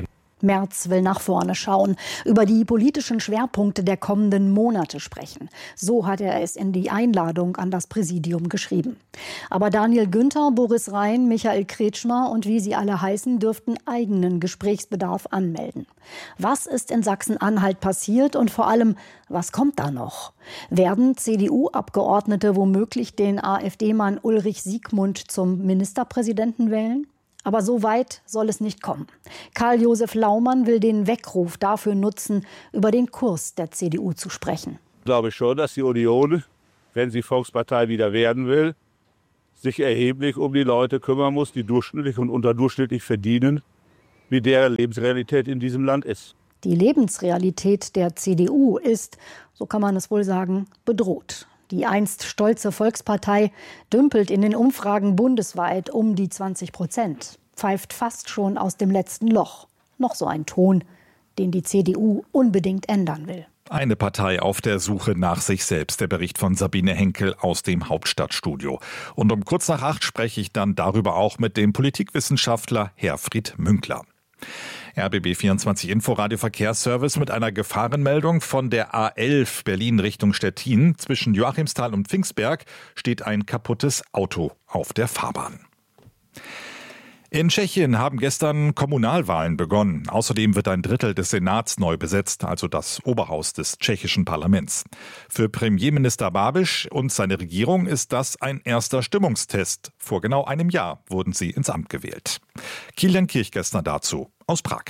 Speaker 9: Merz will nach vorne schauen, über die politischen Schwerpunkte der kommenden Monate sprechen. So hat er es in die Einladung an das Präsidium geschrieben. Aber Daniel Günther, Boris Rhein, Michael Kretschmer und wie sie alle heißen, dürften eigenen Gesprächsbedarf anmelden. Was ist in Sachsen-Anhalt passiert und vor allem, was kommt da noch? Werden CDU-Abgeordnete womöglich den AfD-Mann Ulrich Siegmund zum Ministerpräsidenten wählen? Aber so weit soll es nicht kommen. Karl-Josef Laumann will den Weckruf dafür nutzen, über den Kurs der CDU zu sprechen.
Speaker 13: Ich glaube schon, dass die Union, wenn sie Volkspartei wieder werden will, sich erheblich um die Leute kümmern muss, die durchschnittlich und unterdurchschnittlich verdienen, wie deren Lebensrealität in diesem Land ist.
Speaker 9: Die Lebensrealität der CDU ist, so kann man es wohl sagen, bedroht. Die einst stolze Volkspartei dümpelt in den Umfragen bundesweit um die 20%, pfeift fast schon aus dem letzten Loch. Noch so ein Ton, den die CDU unbedingt ändern will.
Speaker 8: Eine Partei auf der Suche nach sich selbst. Der Bericht von Sabine Henkel aus dem Hauptstadtstudio. Und um kurz nach 8 spreche ich dann darüber auch mit dem Politikwissenschaftler Herfried Münkler. RBB 24 Inforadio Verkehrsservice mit einer Gefahrenmeldung von der A11 Berlin Richtung Stettin. Zwischen Joachimsthal und Pfingstberg steht ein kaputtes Auto auf der Fahrbahn. In Tschechien haben gestern Kommunalwahlen begonnen. Außerdem wird ein Drittel des Senats neu besetzt, also das Oberhaus des tschechischen Parlaments. Für Premierminister Babiš und seine Regierung ist das ein erster Stimmungstest. Vor genau einem Jahr wurden sie ins Amt gewählt. Kilian Kirchgessner dazu aus Prag.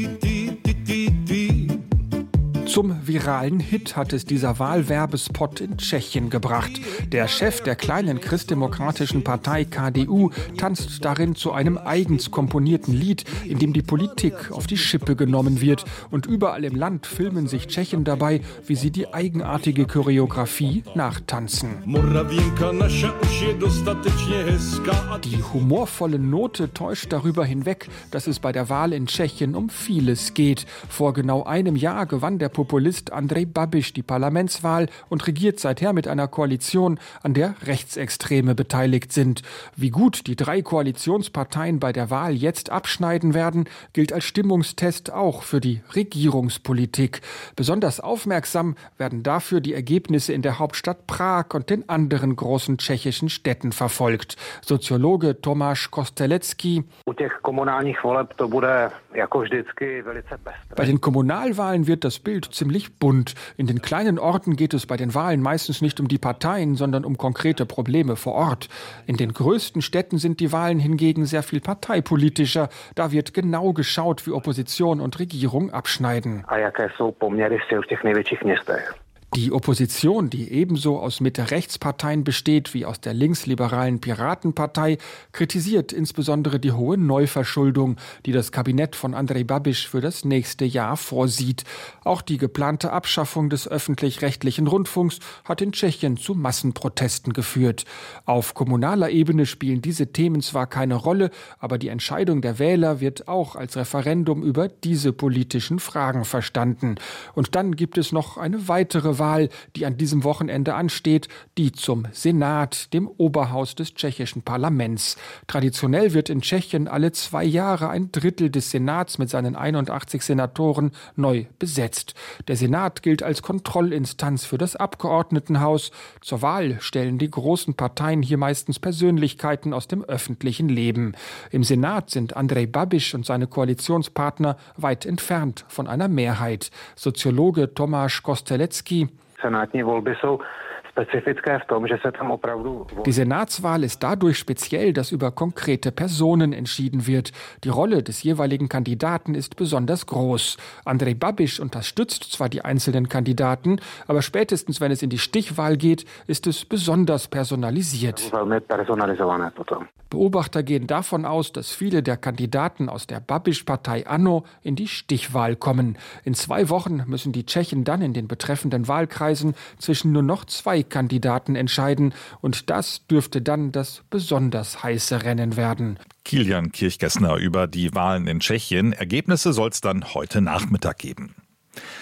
Speaker 15: Zum viralen Hit hat es dieser Wahlwerbespot in Tschechien gebracht. Der Chef der kleinen christdemokratischen Partei KDU tanzt darin zu einem eigens komponierten Lied, in dem die Politik auf die Schippe genommen wird. Und überall im Land filmen sich Tschechen dabei, wie sie die eigenartige Choreografie nachtanzen. Die humorvolle Note täuscht darüber hinweg, dass es bei der Wahl in Tschechien um vieles geht. Vor genau einem Jahr gewann der Populist Andrej Babiš die Parlamentswahl und regiert seither mit einer Koalition, an der Rechtsextreme beteiligt sind. Wie gut die 3 Koalitionsparteien bei der Wahl jetzt abschneiden werden, gilt als Stimmungstest auch für die Regierungspolitik. Besonders aufmerksam werden dafür die Ergebnisse in der Hauptstadt Prag und den anderen großen tschechischen Städten verfolgt. Soziologe Tomáš Kostelecký: Bei den Kommunalwahlen wird das Bild ziemlich bunt. In den kleinen Orten geht es bei den Wahlen meistens nicht um die Parteien, sondern um konkrete Probleme vor Ort. In den größten Städten sind die Wahlen hingegen sehr viel parteipolitischer. Da wird genau geschaut, wie Opposition und Regierung abschneiden. Die Opposition, die ebenso aus Mitte-Rechts-Parteien besteht wie aus der linksliberalen Piratenpartei, kritisiert insbesondere die hohe Neuverschuldung, die das Kabinett von Andrej Babiš für das nächste Jahr vorsieht. Auch die geplante Abschaffung des öffentlich-rechtlichen Rundfunks hat in Tschechien zu Massenprotesten geführt. Auf kommunaler Ebene spielen diese Themen zwar keine Rolle, aber die Entscheidung der Wähler wird auch als Referendum über diese politischen Fragen verstanden. Und dann gibt es noch eine weitere Wahl, die an diesem Wochenende ansteht, die zum Senat, dem Oberhaus des tschechischen Parlaments. Traditionell wird in Tschechien alle 2 Jahre ein Drittel des Senats mit seinen 81 Senatoren neu besetzt. Der Senat gilt als Kontrollinstanz für das Abgeordnetenhaus. Zur Wahl stellen die großen Parteien hier meistens Persönlichkeiten aus dem öffentlichen Leben. Im Senat sind Andrej Babiš und seine Koalitionspartner weit entfernt von einer Mehrheit. Soziologe Tomáš Kostelecký: Die Senatswahl ist dadurch speziell, dass über konkrete Personen entschieden wird. Die Rolle des jeweiligen Kandidaten ist besonders groß. Andrej Babiš unterstützt zwar die einzelnen Kandidaten, aber spätestens, wenn es in die Stichwahl geht, ist es besonders personalisiert. Beobachter gehen davon aus, dass viele der Kandidaten aus der Babiš-Partei ANO in die Stichwahl kommen. In 2 Wochen müssen die Tschechen dann in den betreffenden Wahlkreisen zwischen nur noch 2 Kandidaten entscheiden. Und das dürfte dann das besonders heiße Rennen werden.
Speaker 8: Kilian Kirchgessner über die Wahlen in Tschechien. Ergebnisse soll es dann heute Nachmittag geben.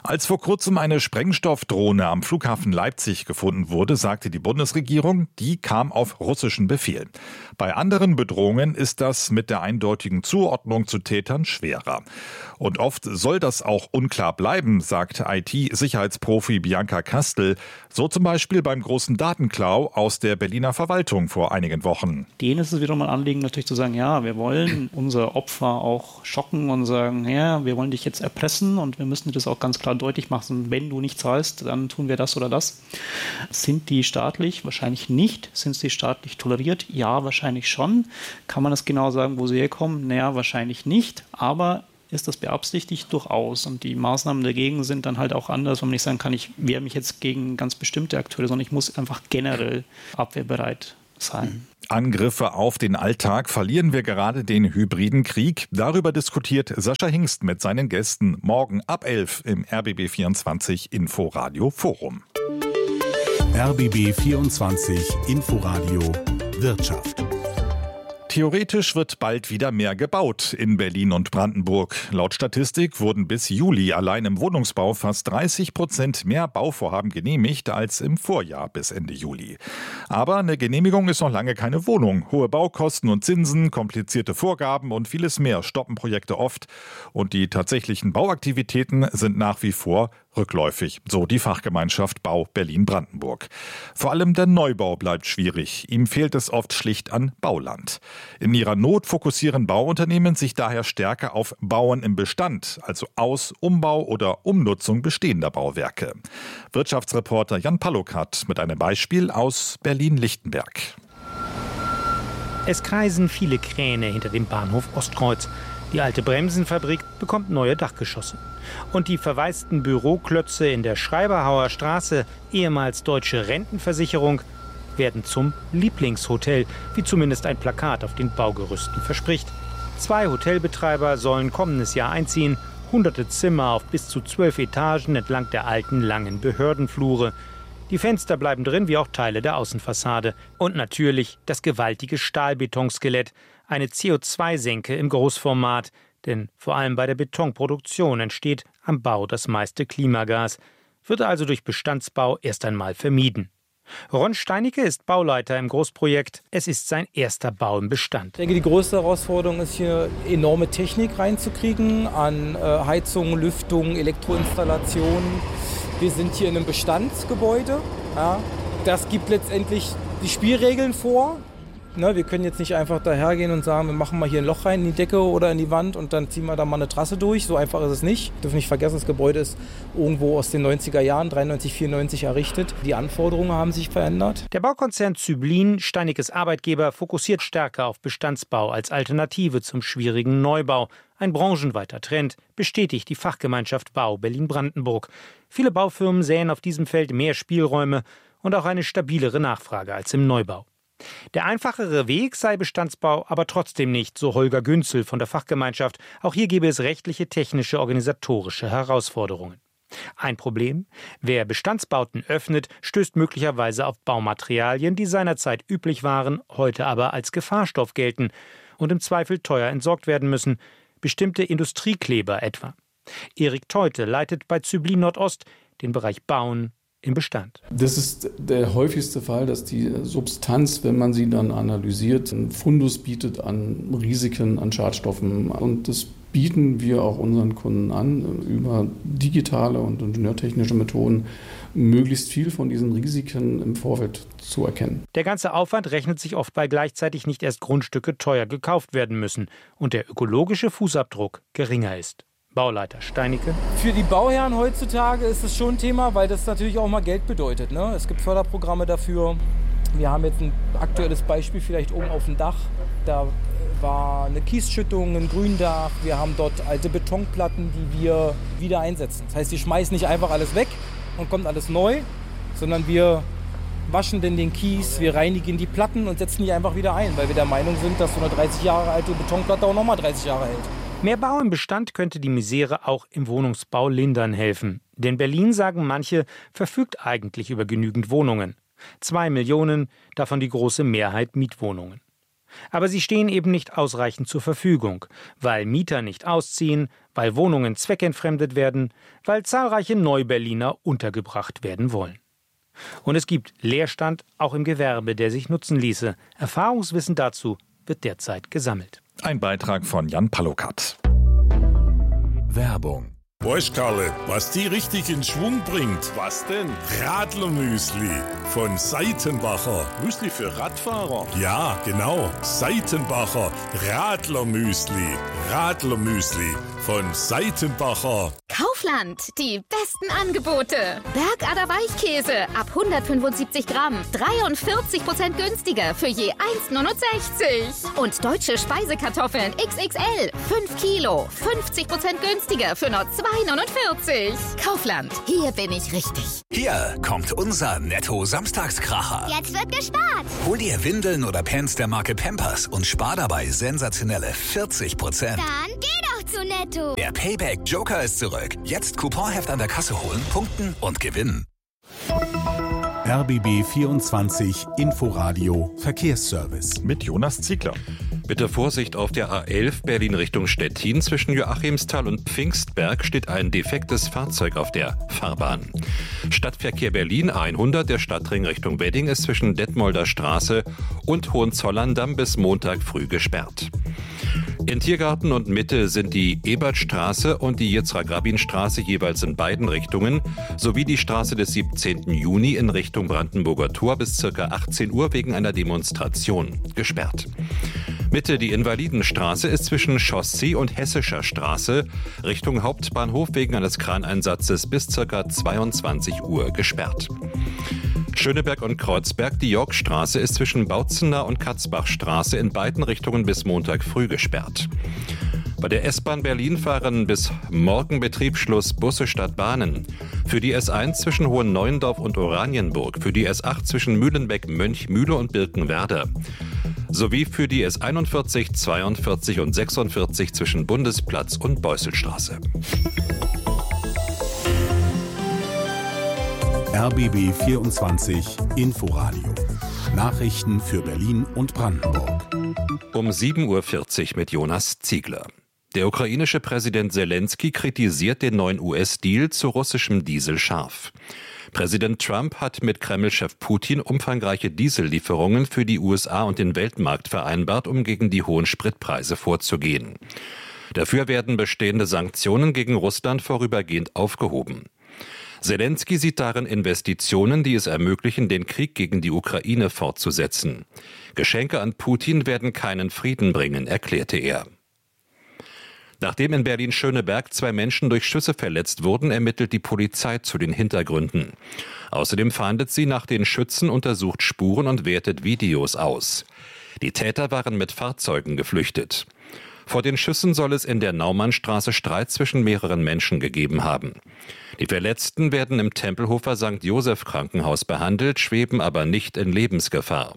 Speaker 8: Als vor kurzem eine Sprengstoffdrohne am Flughafen Leipzig gefunden wurde, sagte die Bundesregierung, die kam auf russischen Befehl. Bei anderen Bedrohungen ist das mit der eindeutigen Zuordnung zu Tätern schwerer. Und oft soll das auch unklar bleiben, sagt IT-Sicherheitsprofi Bianca Kastel. So zum Beispiel beim großen Datenklau aus der Berliner Verwaltung vor einigen Wochen.
Speaker 14: Denen ist es wiederum ein Anliegen, natürlich zu sagen, ja, wir wollen unsere Opfer auch schocken und sagen, ja, wir wollen dich jetzt erpressen und wir müssen dir das auch ganz klar deutlich machen. Wenn du nicht zahlst, dann tun wir das oder das. Sind die staatlich? Wahrscheinlich nicht. Sind sie staatlich toleriert? Ja, wahrscheinlich schon. Kann man das genau sagen, wo sie herkommen? Naja, wahrscheinlich nicht. Aber ist das beabsichtigt? Durchaus. Und die Maßnahmen dagegen sind dann halt auch anders, wenn man nicht sagen kann, ich wehre mich jetzt gegen ganz bestimmte Akteure, sondern ich muss einfach generell abwehrbereit sein.
Speaker 8: Angriffe auf den Alltag, verlieren wir gerade den hybriden Krieg? Darüber diskutiert Sascha Hingst mit seinen Gästen morgen ab 11 im RBB24 Inforadio Forum.
Speaker 5: RBB 24 Inforadio Wirtschaft.
Speaker 8: Theoretisch wird bald wieder mehr gebaut in Berlin und Brandenburg. Laut Statistik wurden bis Juli allein im Wohnungsbau fast 30% mehr Bauvorhaben genehmigt als im Vorjahr bis Ende Juli. Aber eine Genehmigung ist noch lange keine Wohnung. Hohe Baukosten und Zinsen, komplizierte Vorgaben und vieles mehr stoppen Projekte oft. Und die tatsächlichen Bauaktivitäten sind nach wie vor rückläufig, so die Fachgemeinschaft Bau Berlin-Brandenburg. Vor allem der Neubau bleibt schwierig. Ihm fehlt es oft schlicht an Bauland. In ihrer Not fokussieren Bauunternehmen sich daher stärker auf Bauen im Bestand, also Aus-, Umbau oder Umnutzung bestehender Bauwerke. Wirtschaftsreporter Jan Pallokat mit einem Beispiel aus Berlin-Lichtenberg.
Speaker 16: Es kreisen viele Kräne hinter dem Bahnhof Ostkreuz. Die alte Bremsenfabrik bekommt neue Dachgeschosse. Und die verwaisten Büroklötze in der Schreiberhauer Straße, ehemals Deutsche Rentenversicherung, werden zum Lieblingshotel, wie zumindest ein Plakat auf den Baugerüsten verspricht. 2 Hotelbetreiber sollen kommendes Jahr einziehen, hunderte Zimmer auf bis zu 12 Etagen entlang der alten, langen Behördenflure. Die Fenster bleiben drin, wie auch Teile der Außenfassade. Und natürlich das gewaltige Stahlbetonskelett, eine CO2-Senke im Großformat. Denn vor allem bei der Betonproduktion entsteht am Bau das meiste Klimagas. Wird also durch Bestandsbau erst einmal vermieden. Ron Steinicke ist Bauleiter im Großprojekt. Es ist sein erster Bau im Bestand.
Speaker 17: Ich denke, die größte Herausforderung ist hier, enorme Technik reinzukriegen an Heizung, Lüftung, Elektroinstallationen. Wir sind hier in einem Bestandsgebäude. Ja. Das gibt letztendlich die Spielregeln vor. Wir können jetzt nicht einfach dahergehen und sagen, wir machen mal hier ein Loch rein in die Decke oder in die Wand und dann ziehen wir da mal eine Trasse durch. So einfach ist es nicht. Wir dürfen nicht vergessen, das Gebäude ist irgendwo aus den 90er Jahren, 93, 94 errichtet. Die Anforderungen haben sich verändert.
Speaker 16: Der Baukonzern Züblin, Steinickes Arbeitgeber, fokussiert stärker auf Bestandsbau als Alternative zum schwierigen Neubau. Ein branchenweiter Trend, bestätigt die Fachgemeinschaft Bau Berlin-Brandenburg. Viele Baufirmen sähen auf diesem Feld mehr Spielräume und auch eine stabilere Nachfrage als im Neubau. Der einfachere Weg sei Bestandsbau aber trotzdem nicht, so Holger Günzel von der Fachgemeinschaft. Auch hier gäbe es rechtliche, technische, organisatorische Herausforderungen. Ein Problem: Wer Bestandsbauten öffnet, stößt möglicherweise auf Baumaterialien, die seinerzeit üblich waren, heute aber als Gefahrstoff gelten und im Zweifel teuer entsorgt werden müssen. Bestimmte Industriekleber etwa. Erik Teute leitet bei Züblin Nordost den Bereich Bauen im Bestand.
Speaker 18: Das ist der häufigste Fall, dass die Substanz, wenn man sie dann analysiert, einen Fundus bietet an Risiken, an Schadstoffen. Und das bieten wir auch unseren Kunden an, über digitale und ingenieurtechnische Methoden möglichst viel von diesen Risiken im Vorfeld zu erkennen.
Speaker 16: Der ganze Aufwand rechnet sich oft, weil gleichzeitig nicht erst Grundstücke teuer gekauft werden müssen und der ökologische Fußabdruck geringer ist. Bauleiter Steinicke.
Speaker 17: Für die Bauherren heutzutage ist es schon ein Thema, weil das natürlich auch mal Geld bedeutet. Es gibt Förderprogramme dafür. Wir haben jetzt ein aktuelles Beispiel vielleicht oben auf dem Dach. Da war eine Kiesschüttung, ein Gründach. Wir haben dort alte Betonplatten, die wir wieder einsetzen. Das heißt, wir schmeißen nicht einfach alles weg und kommt alles neu, sondern wir waschen denn den Kies, wir reinigen die Platten und setzen die einfach wieder ein, weil wir der Meinung sind, dass so eine 30 Jahre alte Betonplatte auch nochmal 30 Jahre hält.
Speaker 16: Mehr Bau im Bestand könnte die Misere auch im Wohnungsbau lindern helfen. Denn Berlin, sagen manche, verfügt eigentlich über genügend Wohnungen. 2 Millionen, davon die große Mehrheit Mietwohnungen. Aber sie stehen eben nicht ausreichend zur Verfügung, weil Mieter nicht ausziehen, weil Wohnungen zweckentfremdet werden, weil zahlreiche Neuberliner untergebracht werden wollen. Und es gibt Leerstand auch im Gewerbe, der sich nutzen ließe. Erfahrungswissen dazu wird derzeit gesammelt.
Speaker 8: Ein Beitrag von Jan Palokat.
Speaker 5: Werbung.
Speaker 19: Weißt Karle, was die richtig in Schwung bringt? Was denn? Radlermüsli von Seitenbacher. Müsli für Radfahrer? Ja, genau. Seitenbacher Radlermüsli. Radlermüsli von Seitenbacher.
Speaker 20: Kaufland, die besten Angebote. Bergader Weichkäse ab 175 Gramm, 43% günstiger für je 1,69. Und deutsche Speisekartoffeln XXL, 5 Kilo, 50% günstiger für nur 2,49. Kaufland, hier bin ich richtig.
Speaker 21: Hier kommt unser Netto-Samstagskracher.
Speaker 20: Jetzt wird gespart.
Speaker 21: Hol dir Windeln oder Pants der Marke Pampers und spar dabei sensationelle 40%.
Speaker 20: Dann geh doch zu Netto.
Speaker 21: Der Payback Joker ist zurück. Jetzt Couponheft an der Kasse holen, punkten und gewinnen.
Speaker 5: RBB 24 Inforadio Verkehrsservice.
Speaker 8: Mit Jonas Ziegler.
Speaker 6: Bitte Vorsicht auf der A11 Berlin Richtung Stettin. Zwischen Joachimsthal und Pfingstberg steht ein defektes Fahrzeug auf der Fahrbahn. Stadtverkehr Berlin A100, der Stadtring Richtung Wedding, ist zwischen Detmolder Straße und Hohenzollern-Damm bis Montag früh gesperrt. In Tiergarten und Mitte sind die Ebertstraße und die Yitzhak-Rabin-Straße jeweils in beiden Richtungen sowie die Straße des 17. Juni in Richtung Brandenburger Tor bis ca. 18 Uhr wegen einer Demonstration gesperrt. Mitte die Invalidenstraße ist zwischen Chaussee und Hessischer Straße Richtung Hauptbahnhof wegen eines Kraneinsatzes bis ca. 22 Uhr gesperrt. Schöneberg und Kreuzberg, die Yorkstraße ist zwischen Bautzener und Katzbachstraße in beiden Richtungen bis Montag früh gesperrt. Bei der S-Bahn Berlin fahren bis morgen Betriebsschluss Busse statt Bahnen. Für die S1 zwischen Hohenneuendorf und Oranienburg, für die S8 zwischen Mühlenbeck, Mönchmühle und Birkenwerder. Sowie für die S41, 42 und 46 zwischen Bundesplatz und Beusselstraße.
Speaker 5: RBB 24 Inforadio. Nachrichten für Berlin und Brandenburg.
Speaker 6: Um 7.40 Uhr mit Jonas Ziegler. Der ukrainische Präsident Selensky kritisiert den neuen US-Deal zu russischem Diesel scharf. Präsident Trump hat mit Kreml-Chef Putin umfangreiche Diesellieferungen für die USA und den Weltmarkt vereinbart, um gegen die hohen Spritpreise vorzugehen. Dafür werden bestehende Sanktionen gegen Russland vorübergehend aufgehoben. Selensky sieht darin Investitionen, die es ermöglichen, den Krieg gegen die Ukraine fortzusetzen. Geschenke an Putin werden keinen Frieden bringen, erklärte er. Nachdem in Berlin-Schöneberg 2 Menschen durch Schüsse verletzt wurden, ermittelt die Polizei zu den Hintergründen. Außerdem fahndet sie nach den Schützen, untersucht Spuren und wertet Videos aus. Die Täter waren mit Fahrzeugen geflüchtet. Vor den Schüssen soll es in der Naumannstraße Streit zwischen mehreren Menschen gegeben haben. Die Verletzten werden im Tempelhofer St. Joseph Krankenhaus behandelt, schweben aber nicht in Lebensgefahr.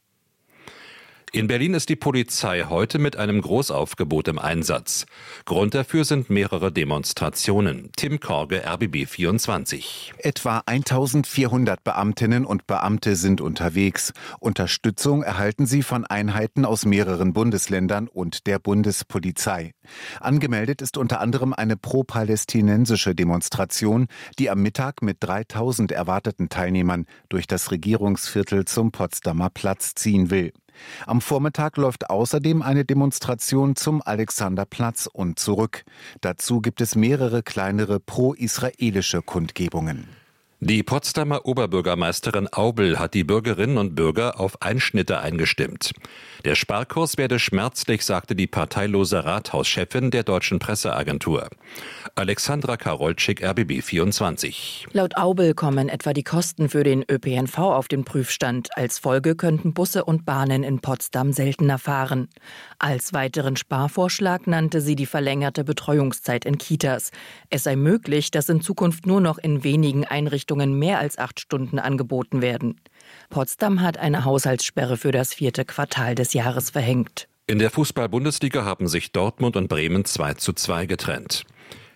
Speaker 6: In Berlin ist die Polizei heute mit einem Großaufgebot im Einsatz. Grund dafür sind mehrere Demonstrationen. Tim Korge, RBB 24.
Speaker 22: Etwa 1400 Beamtinnen und Beamte sind unterwegs. Unterstützung erhalten sie von Einheiten aus mehreren Bundesländern und der Bundespolizei. Angemeldet ist unter anderem eine pro-palästinensische Demonstration, die am Mittag mit 3000 erwarteten Teilnehmern durch das Regierungsviertel zum Potsdamer Platz ziehen will. Am Vormittag läuft außerdem eine Demonstration zum Alexanderplatz und zurück. Dazu gibt es mehrere kleinere pro-israelische Kundgebungen.
Speaker 6: Die Potsdamer Oberbürgermeisterin Aubel hat die Bürgerinnen und Bürger auf Einschnitte eingestimmt. Der Sparkurs werde schmerzlich, sagte die parteilose Rathauschefin der Deutschen Presseagentur. Alexandra Karolczyk, RBB 24.
Speaker 23: Laut Aubel kommen etwa die Kosten für den ÖPNV auf den Prüfstand. Als Folge könnten Busse und Bahnen in Potsdam seltener fahren. Als weiteren Sparvorschlag nannte sie die verlängerte Betreuungszeit in Kitas. Es sei möglich, dass in Zukunft nur noch in wenigen Einrichtungen mehr als 8 Stunden angeboten werden. Potsdam hat eine Haushaltssperre für das 4. Quartal des Jahres verhängt.
Speaker 6: In der Fußball-Bundesliga haben sich Dortmund und Bremen 2:2 getrennt.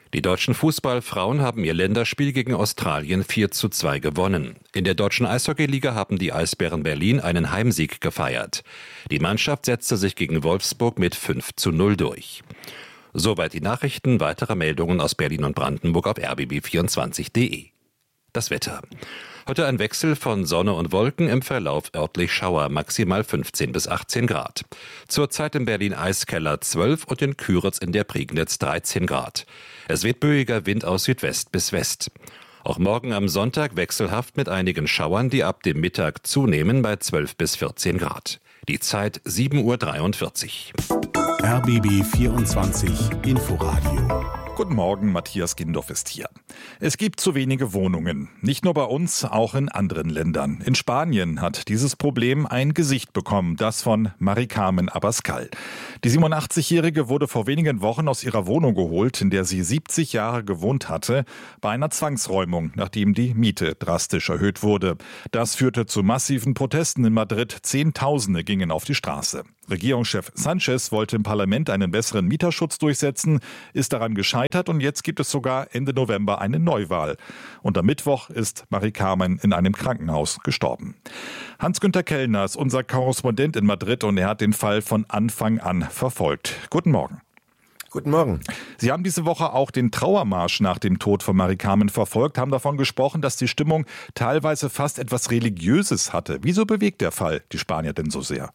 Speaker 6: Die deutschen Fußballfrauen haben ihr Länderspiel gegen Australien 4:2 gewonnen. In der deutschen Eishockeyliga haben die Eisbären Berlin einen Heimsieg gefeiert. Die Mannschaft setzte sich gegen Wolfsburg mit 5:0 durch. Soweit die Nachrichten. Weitere Meldungen aus Berlin und Brandenburg auf rbb24.de. Das Wetter. Heute ein Wechsel von Sonne und Wolken, im Verlauf örtlich Schauer, maximal 15 bis 18 Grad. Zurzeit in Berlin Eiskeller 12 und in Küritz in der Prignitz 13 Grad. Es weht böiger Wind aus Südwest bis West. Auch morgen am Sonntag wechselhaft mit einigen Schauern, die ab dem Mittag zunehmen bei 12 bis 14 Grad. Die Zeit 7:43 Uhr.
Speaker 5: RBB 24 Inforadio.
Speaker 8: Guten Morgen, Matthias Gindorf ist hier. Es gibt zu wenige Wohnungen. Nicht nur bei uns, auch in anderen Ländern. In Spanien hat dieses Problem ein Gesicht bekommen, das von Mari-Carmen Abascal. Die 87-Jährige wurde vor wenigen Wochen aus ihrer Wohnung geholt, in der sie 70 Jahre gewohnt hatte, bei einer Zwangsräumung, nachdem die Miete drastisch erhöht wurde. Das führte zu massiven Protesten in Madrid. Zehntausende gingen auf die Straße. Regierungschef Sánchez wollte im Parlament einen besseren Mieterschutz durchsetzen, ist daran gescheitert und jetzt gibt es sogar Ende November eine Neuwahl. Und am Mittwoch ist Mari-Carmen in einem Krankenhaus gestorben. Hans-Günther Kellner ist unser Korrespondent in Madrid und er hat den Fall von Anfang an verfolgt. Guten Morgen.
Speaker 1: Guten Morgen.
Speaker 8: Sie haben diese Woche auch den Trauermarsch nach dem Tod von Mari-Carmen verfolgt, haben davon gesprochen, dass die Stimmung teilweise fast etwas Religiöses hatte. Wieso bewegt der Fall die Spanier denn so sehr?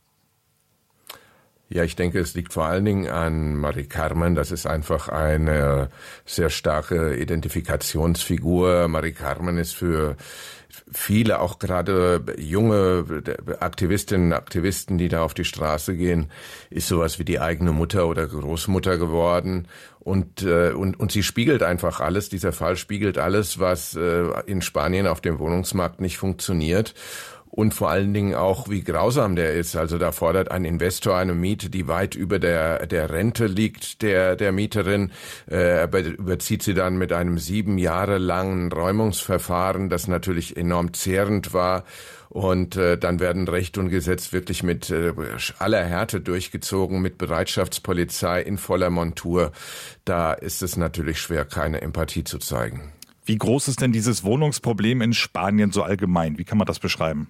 Speaker 1: Ja, ich denke, es liegt vor allen Dingen an Mari-Carmen. Das ist einfach eine sehr starke Identifikationsfigur. Mari-Carmen ist für viele, auch gerade junge Aktivistinnen und Aktivisten, die da auf die Straße gehen, ist sowas wie die eigene Mutter oder Großmutter geworden. Und sie spiegelt einfach alles. Dieser Fall spiegelt alles, was in Spanien auf dem Wohnungsmarkt nicht funktioniert. Und vor allen Dingen auch, wie grausam der ist. Also da fordert ein Investor eine Miete, die weit über der Rente liegt, der Mieterin. Überzieht sie dann mit einem 7 Jahre langen Räumungsverfahren, das natürlich enorm zehrend war. Und dann werden Recht und Gesetz wirklich mit aller Härte durchgezogen, mit Bereitschaftspolizei in voller Montur. Da ist es natürlich schwer, keine Empathie zu zeigen.
Speaker 8: Wie groß ist denn dieses Wohnungsproblem in Spanien so allgemein? Wie kann man das beschreiben?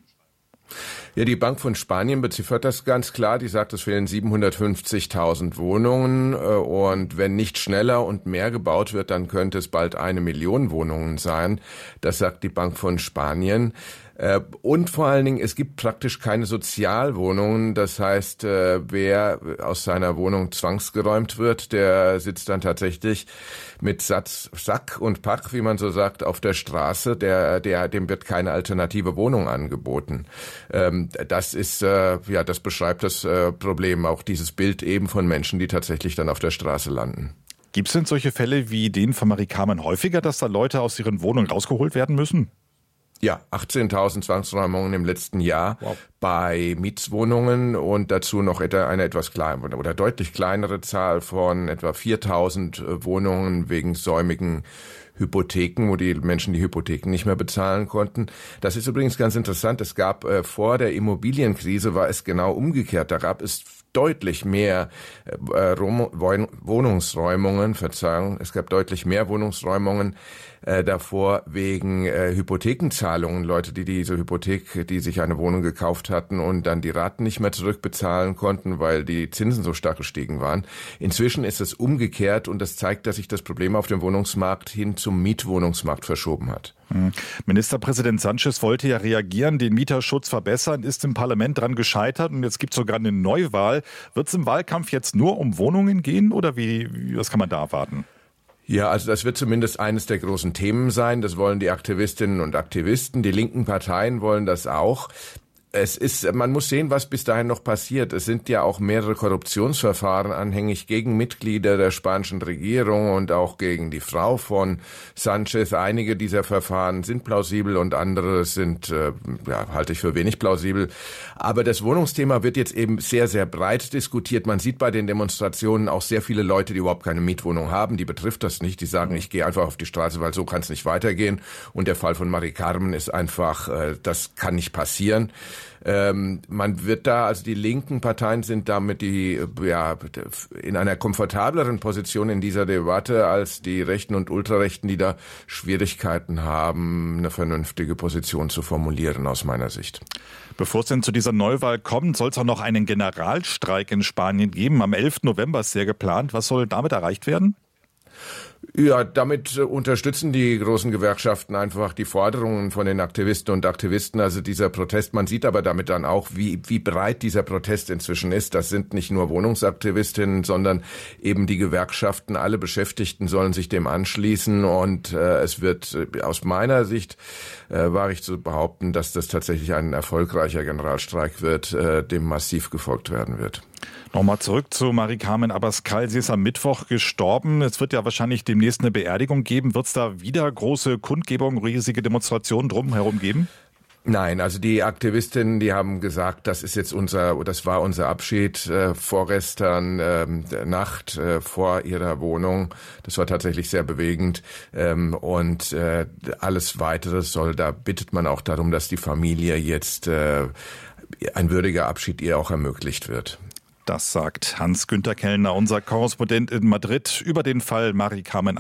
Speaker 1: Ja, die Bank von Spanien beziffert das ganz klar. Die sagt, es fehlen 750.000 Wohnungen. Und wenn nicht schneller und mehr gebaut wird, dann könnte es bald 1 Million Wohnungen sein. Das sagt die Bank von Spanien. Und vor allen Dingen, es gibt praktisch keine Sozialwohnungen. Das heißt, wer aus seiner Wohnung zwangsgeräumt wird, der sitzt dann tatsächlich mit Sack und Pack, wie man so sagt, auf der Straße. Dem wird keine alternative Wohnung angeboten. Das beschreibt das Problem, auch dieses Bild eben von Menschen, die tatsächlich dann auf der Straße landen.
Speaker 8: Gibt es denn solche Fälle wie den von Mari-Carmen häufiger, dass da Leute aus ihren Wohnungen rausgeholt werden müssen?
Speaker 1: Ja, 18.000 Zwangsräumungen im letzten Jahr bei Mietswohnungen und dazu noch eine etwas kleine oder deutlich kleinere Zahl von etwa 4.000 Wohnungen wegen säumigen Hypotheken, wo die Menschen die Hypotheken nicht mehr bezahlen konnten. Das ist übrigens ganz interessant. Es gab vor der Immobilienkrise war es genau umgekehrt. Da gab es deutlich mehr Wohnungsräumungen, es gab deutlich mehr Wohnungsräumungen davor wegen Hypothekenzahlungen. Leute, die diese Hypothek, die sich eine Wohnung gekauft hatten und dann die Raten nicht mehr zurückbezahlen konnten, weil die Zinsen so stark gestiegen waren. Inzwischen ist es umgekehrt und das zeigt, dass sich das Problem auf dem Wohnungsmarkt hin zum Mietwohnungsmarkt verschoben hat.
Speaker 8: Ministerpräsident Sánchez wollte ja reagieren, den Mieterschutz verbessern, ist im Parlament dran gescheitert und jetzt gibt es sogar eine Neuwahl. Wird es im Wahlkampf jetzt nur um Wohnungen gehen oder was kann man da erwarten?
Speaker 1: Ja, also das wird zumindest eines der großen Themen sein. Das wollen die Aktivistinnen und Aktivisten. Die linken Parteien wollen das auch. Man muss sehen, was bis dahin noch passiert. Es sind ja auch mehrere Korruptionsverfahren anhängig gegen Mitglieder der spanischen Regierung und auch gegen die Frau von Sánchez. Einige dieser Verfahren sind plausibel und andere sind, halte ich für wenig plausibel. Aber das Wohnungsthema wird jetzt eben sehr, sehr breit diskutiert. Man sieht bei den Demonstrationen auch sehr viele Leute, die überhaupt keine Mietwohnung haben. Die betrifft das nicht. Die sagen, ich gehe einfach auf die Straße, weil so kann es nicht weitergehen. Und der Fall von Mari-Carmen ist einfach, das kann nicht passieren. Man wird da, also die linken Parteien sind damit in einer komfortableren Position in dieser Debatte als die Rechten und Ultrarechten, die da Schwierigkeiten haben, eine vernünftige Position zu formulieren, aus meiner Sicht.
Speaker 8: Bevor es denn zu dieser Neuwahl kommt, soll es auch noch einen Generalstreik in Spanien geben. Am 11. November ist der geplant. Was soll damit erreicht werden?
Speaker 1: Ja, damit unterstützen die großen Gewerkschaften einfach die Forderungen von den Aktivisten und Aktivisten. Also dieser Protest, man sieht aber damit dann auch, wie breit dieser Protest inzwischen ist. Das sind nicht nur Wohnungsaktivistinnen, sondern eben die Gewerkschaften. Alle Beschäftigten sollen sich dem anschließen. Und es wird aus meiner Sicht, wage ich zu behaupten, dass das tatsächlich ein erfolgreicher Generalstreik wird, dem massiv gefolgt werden wird.
Speaker 8: Nochmal zurück zu Mari-Carmen Abascal. Sie ist am Mittwoch gestorben. Es wird ja wahrscheinlich demnächst eine Beerdigung geben. Wird es da wieder große Kundgebungen, riesige Demonstrationen drumherum geben?
Speaker 1: Nein, also die Aktivistinnen, die haben gesagt, das war unser Abschied vorgestern Nacht vor ihrer Wohnung. Das war tatsächlich sehr bewegend. Und alles Weitere da bittet man auch darum, dass die Familie jetzt ein würdiger Abschied ihr auch ermöglicht wird.
Speaker 8: Das sagt Hans-Günther Kellner, unser Korrespondent in Madrid, über den Fall Mari-Carmen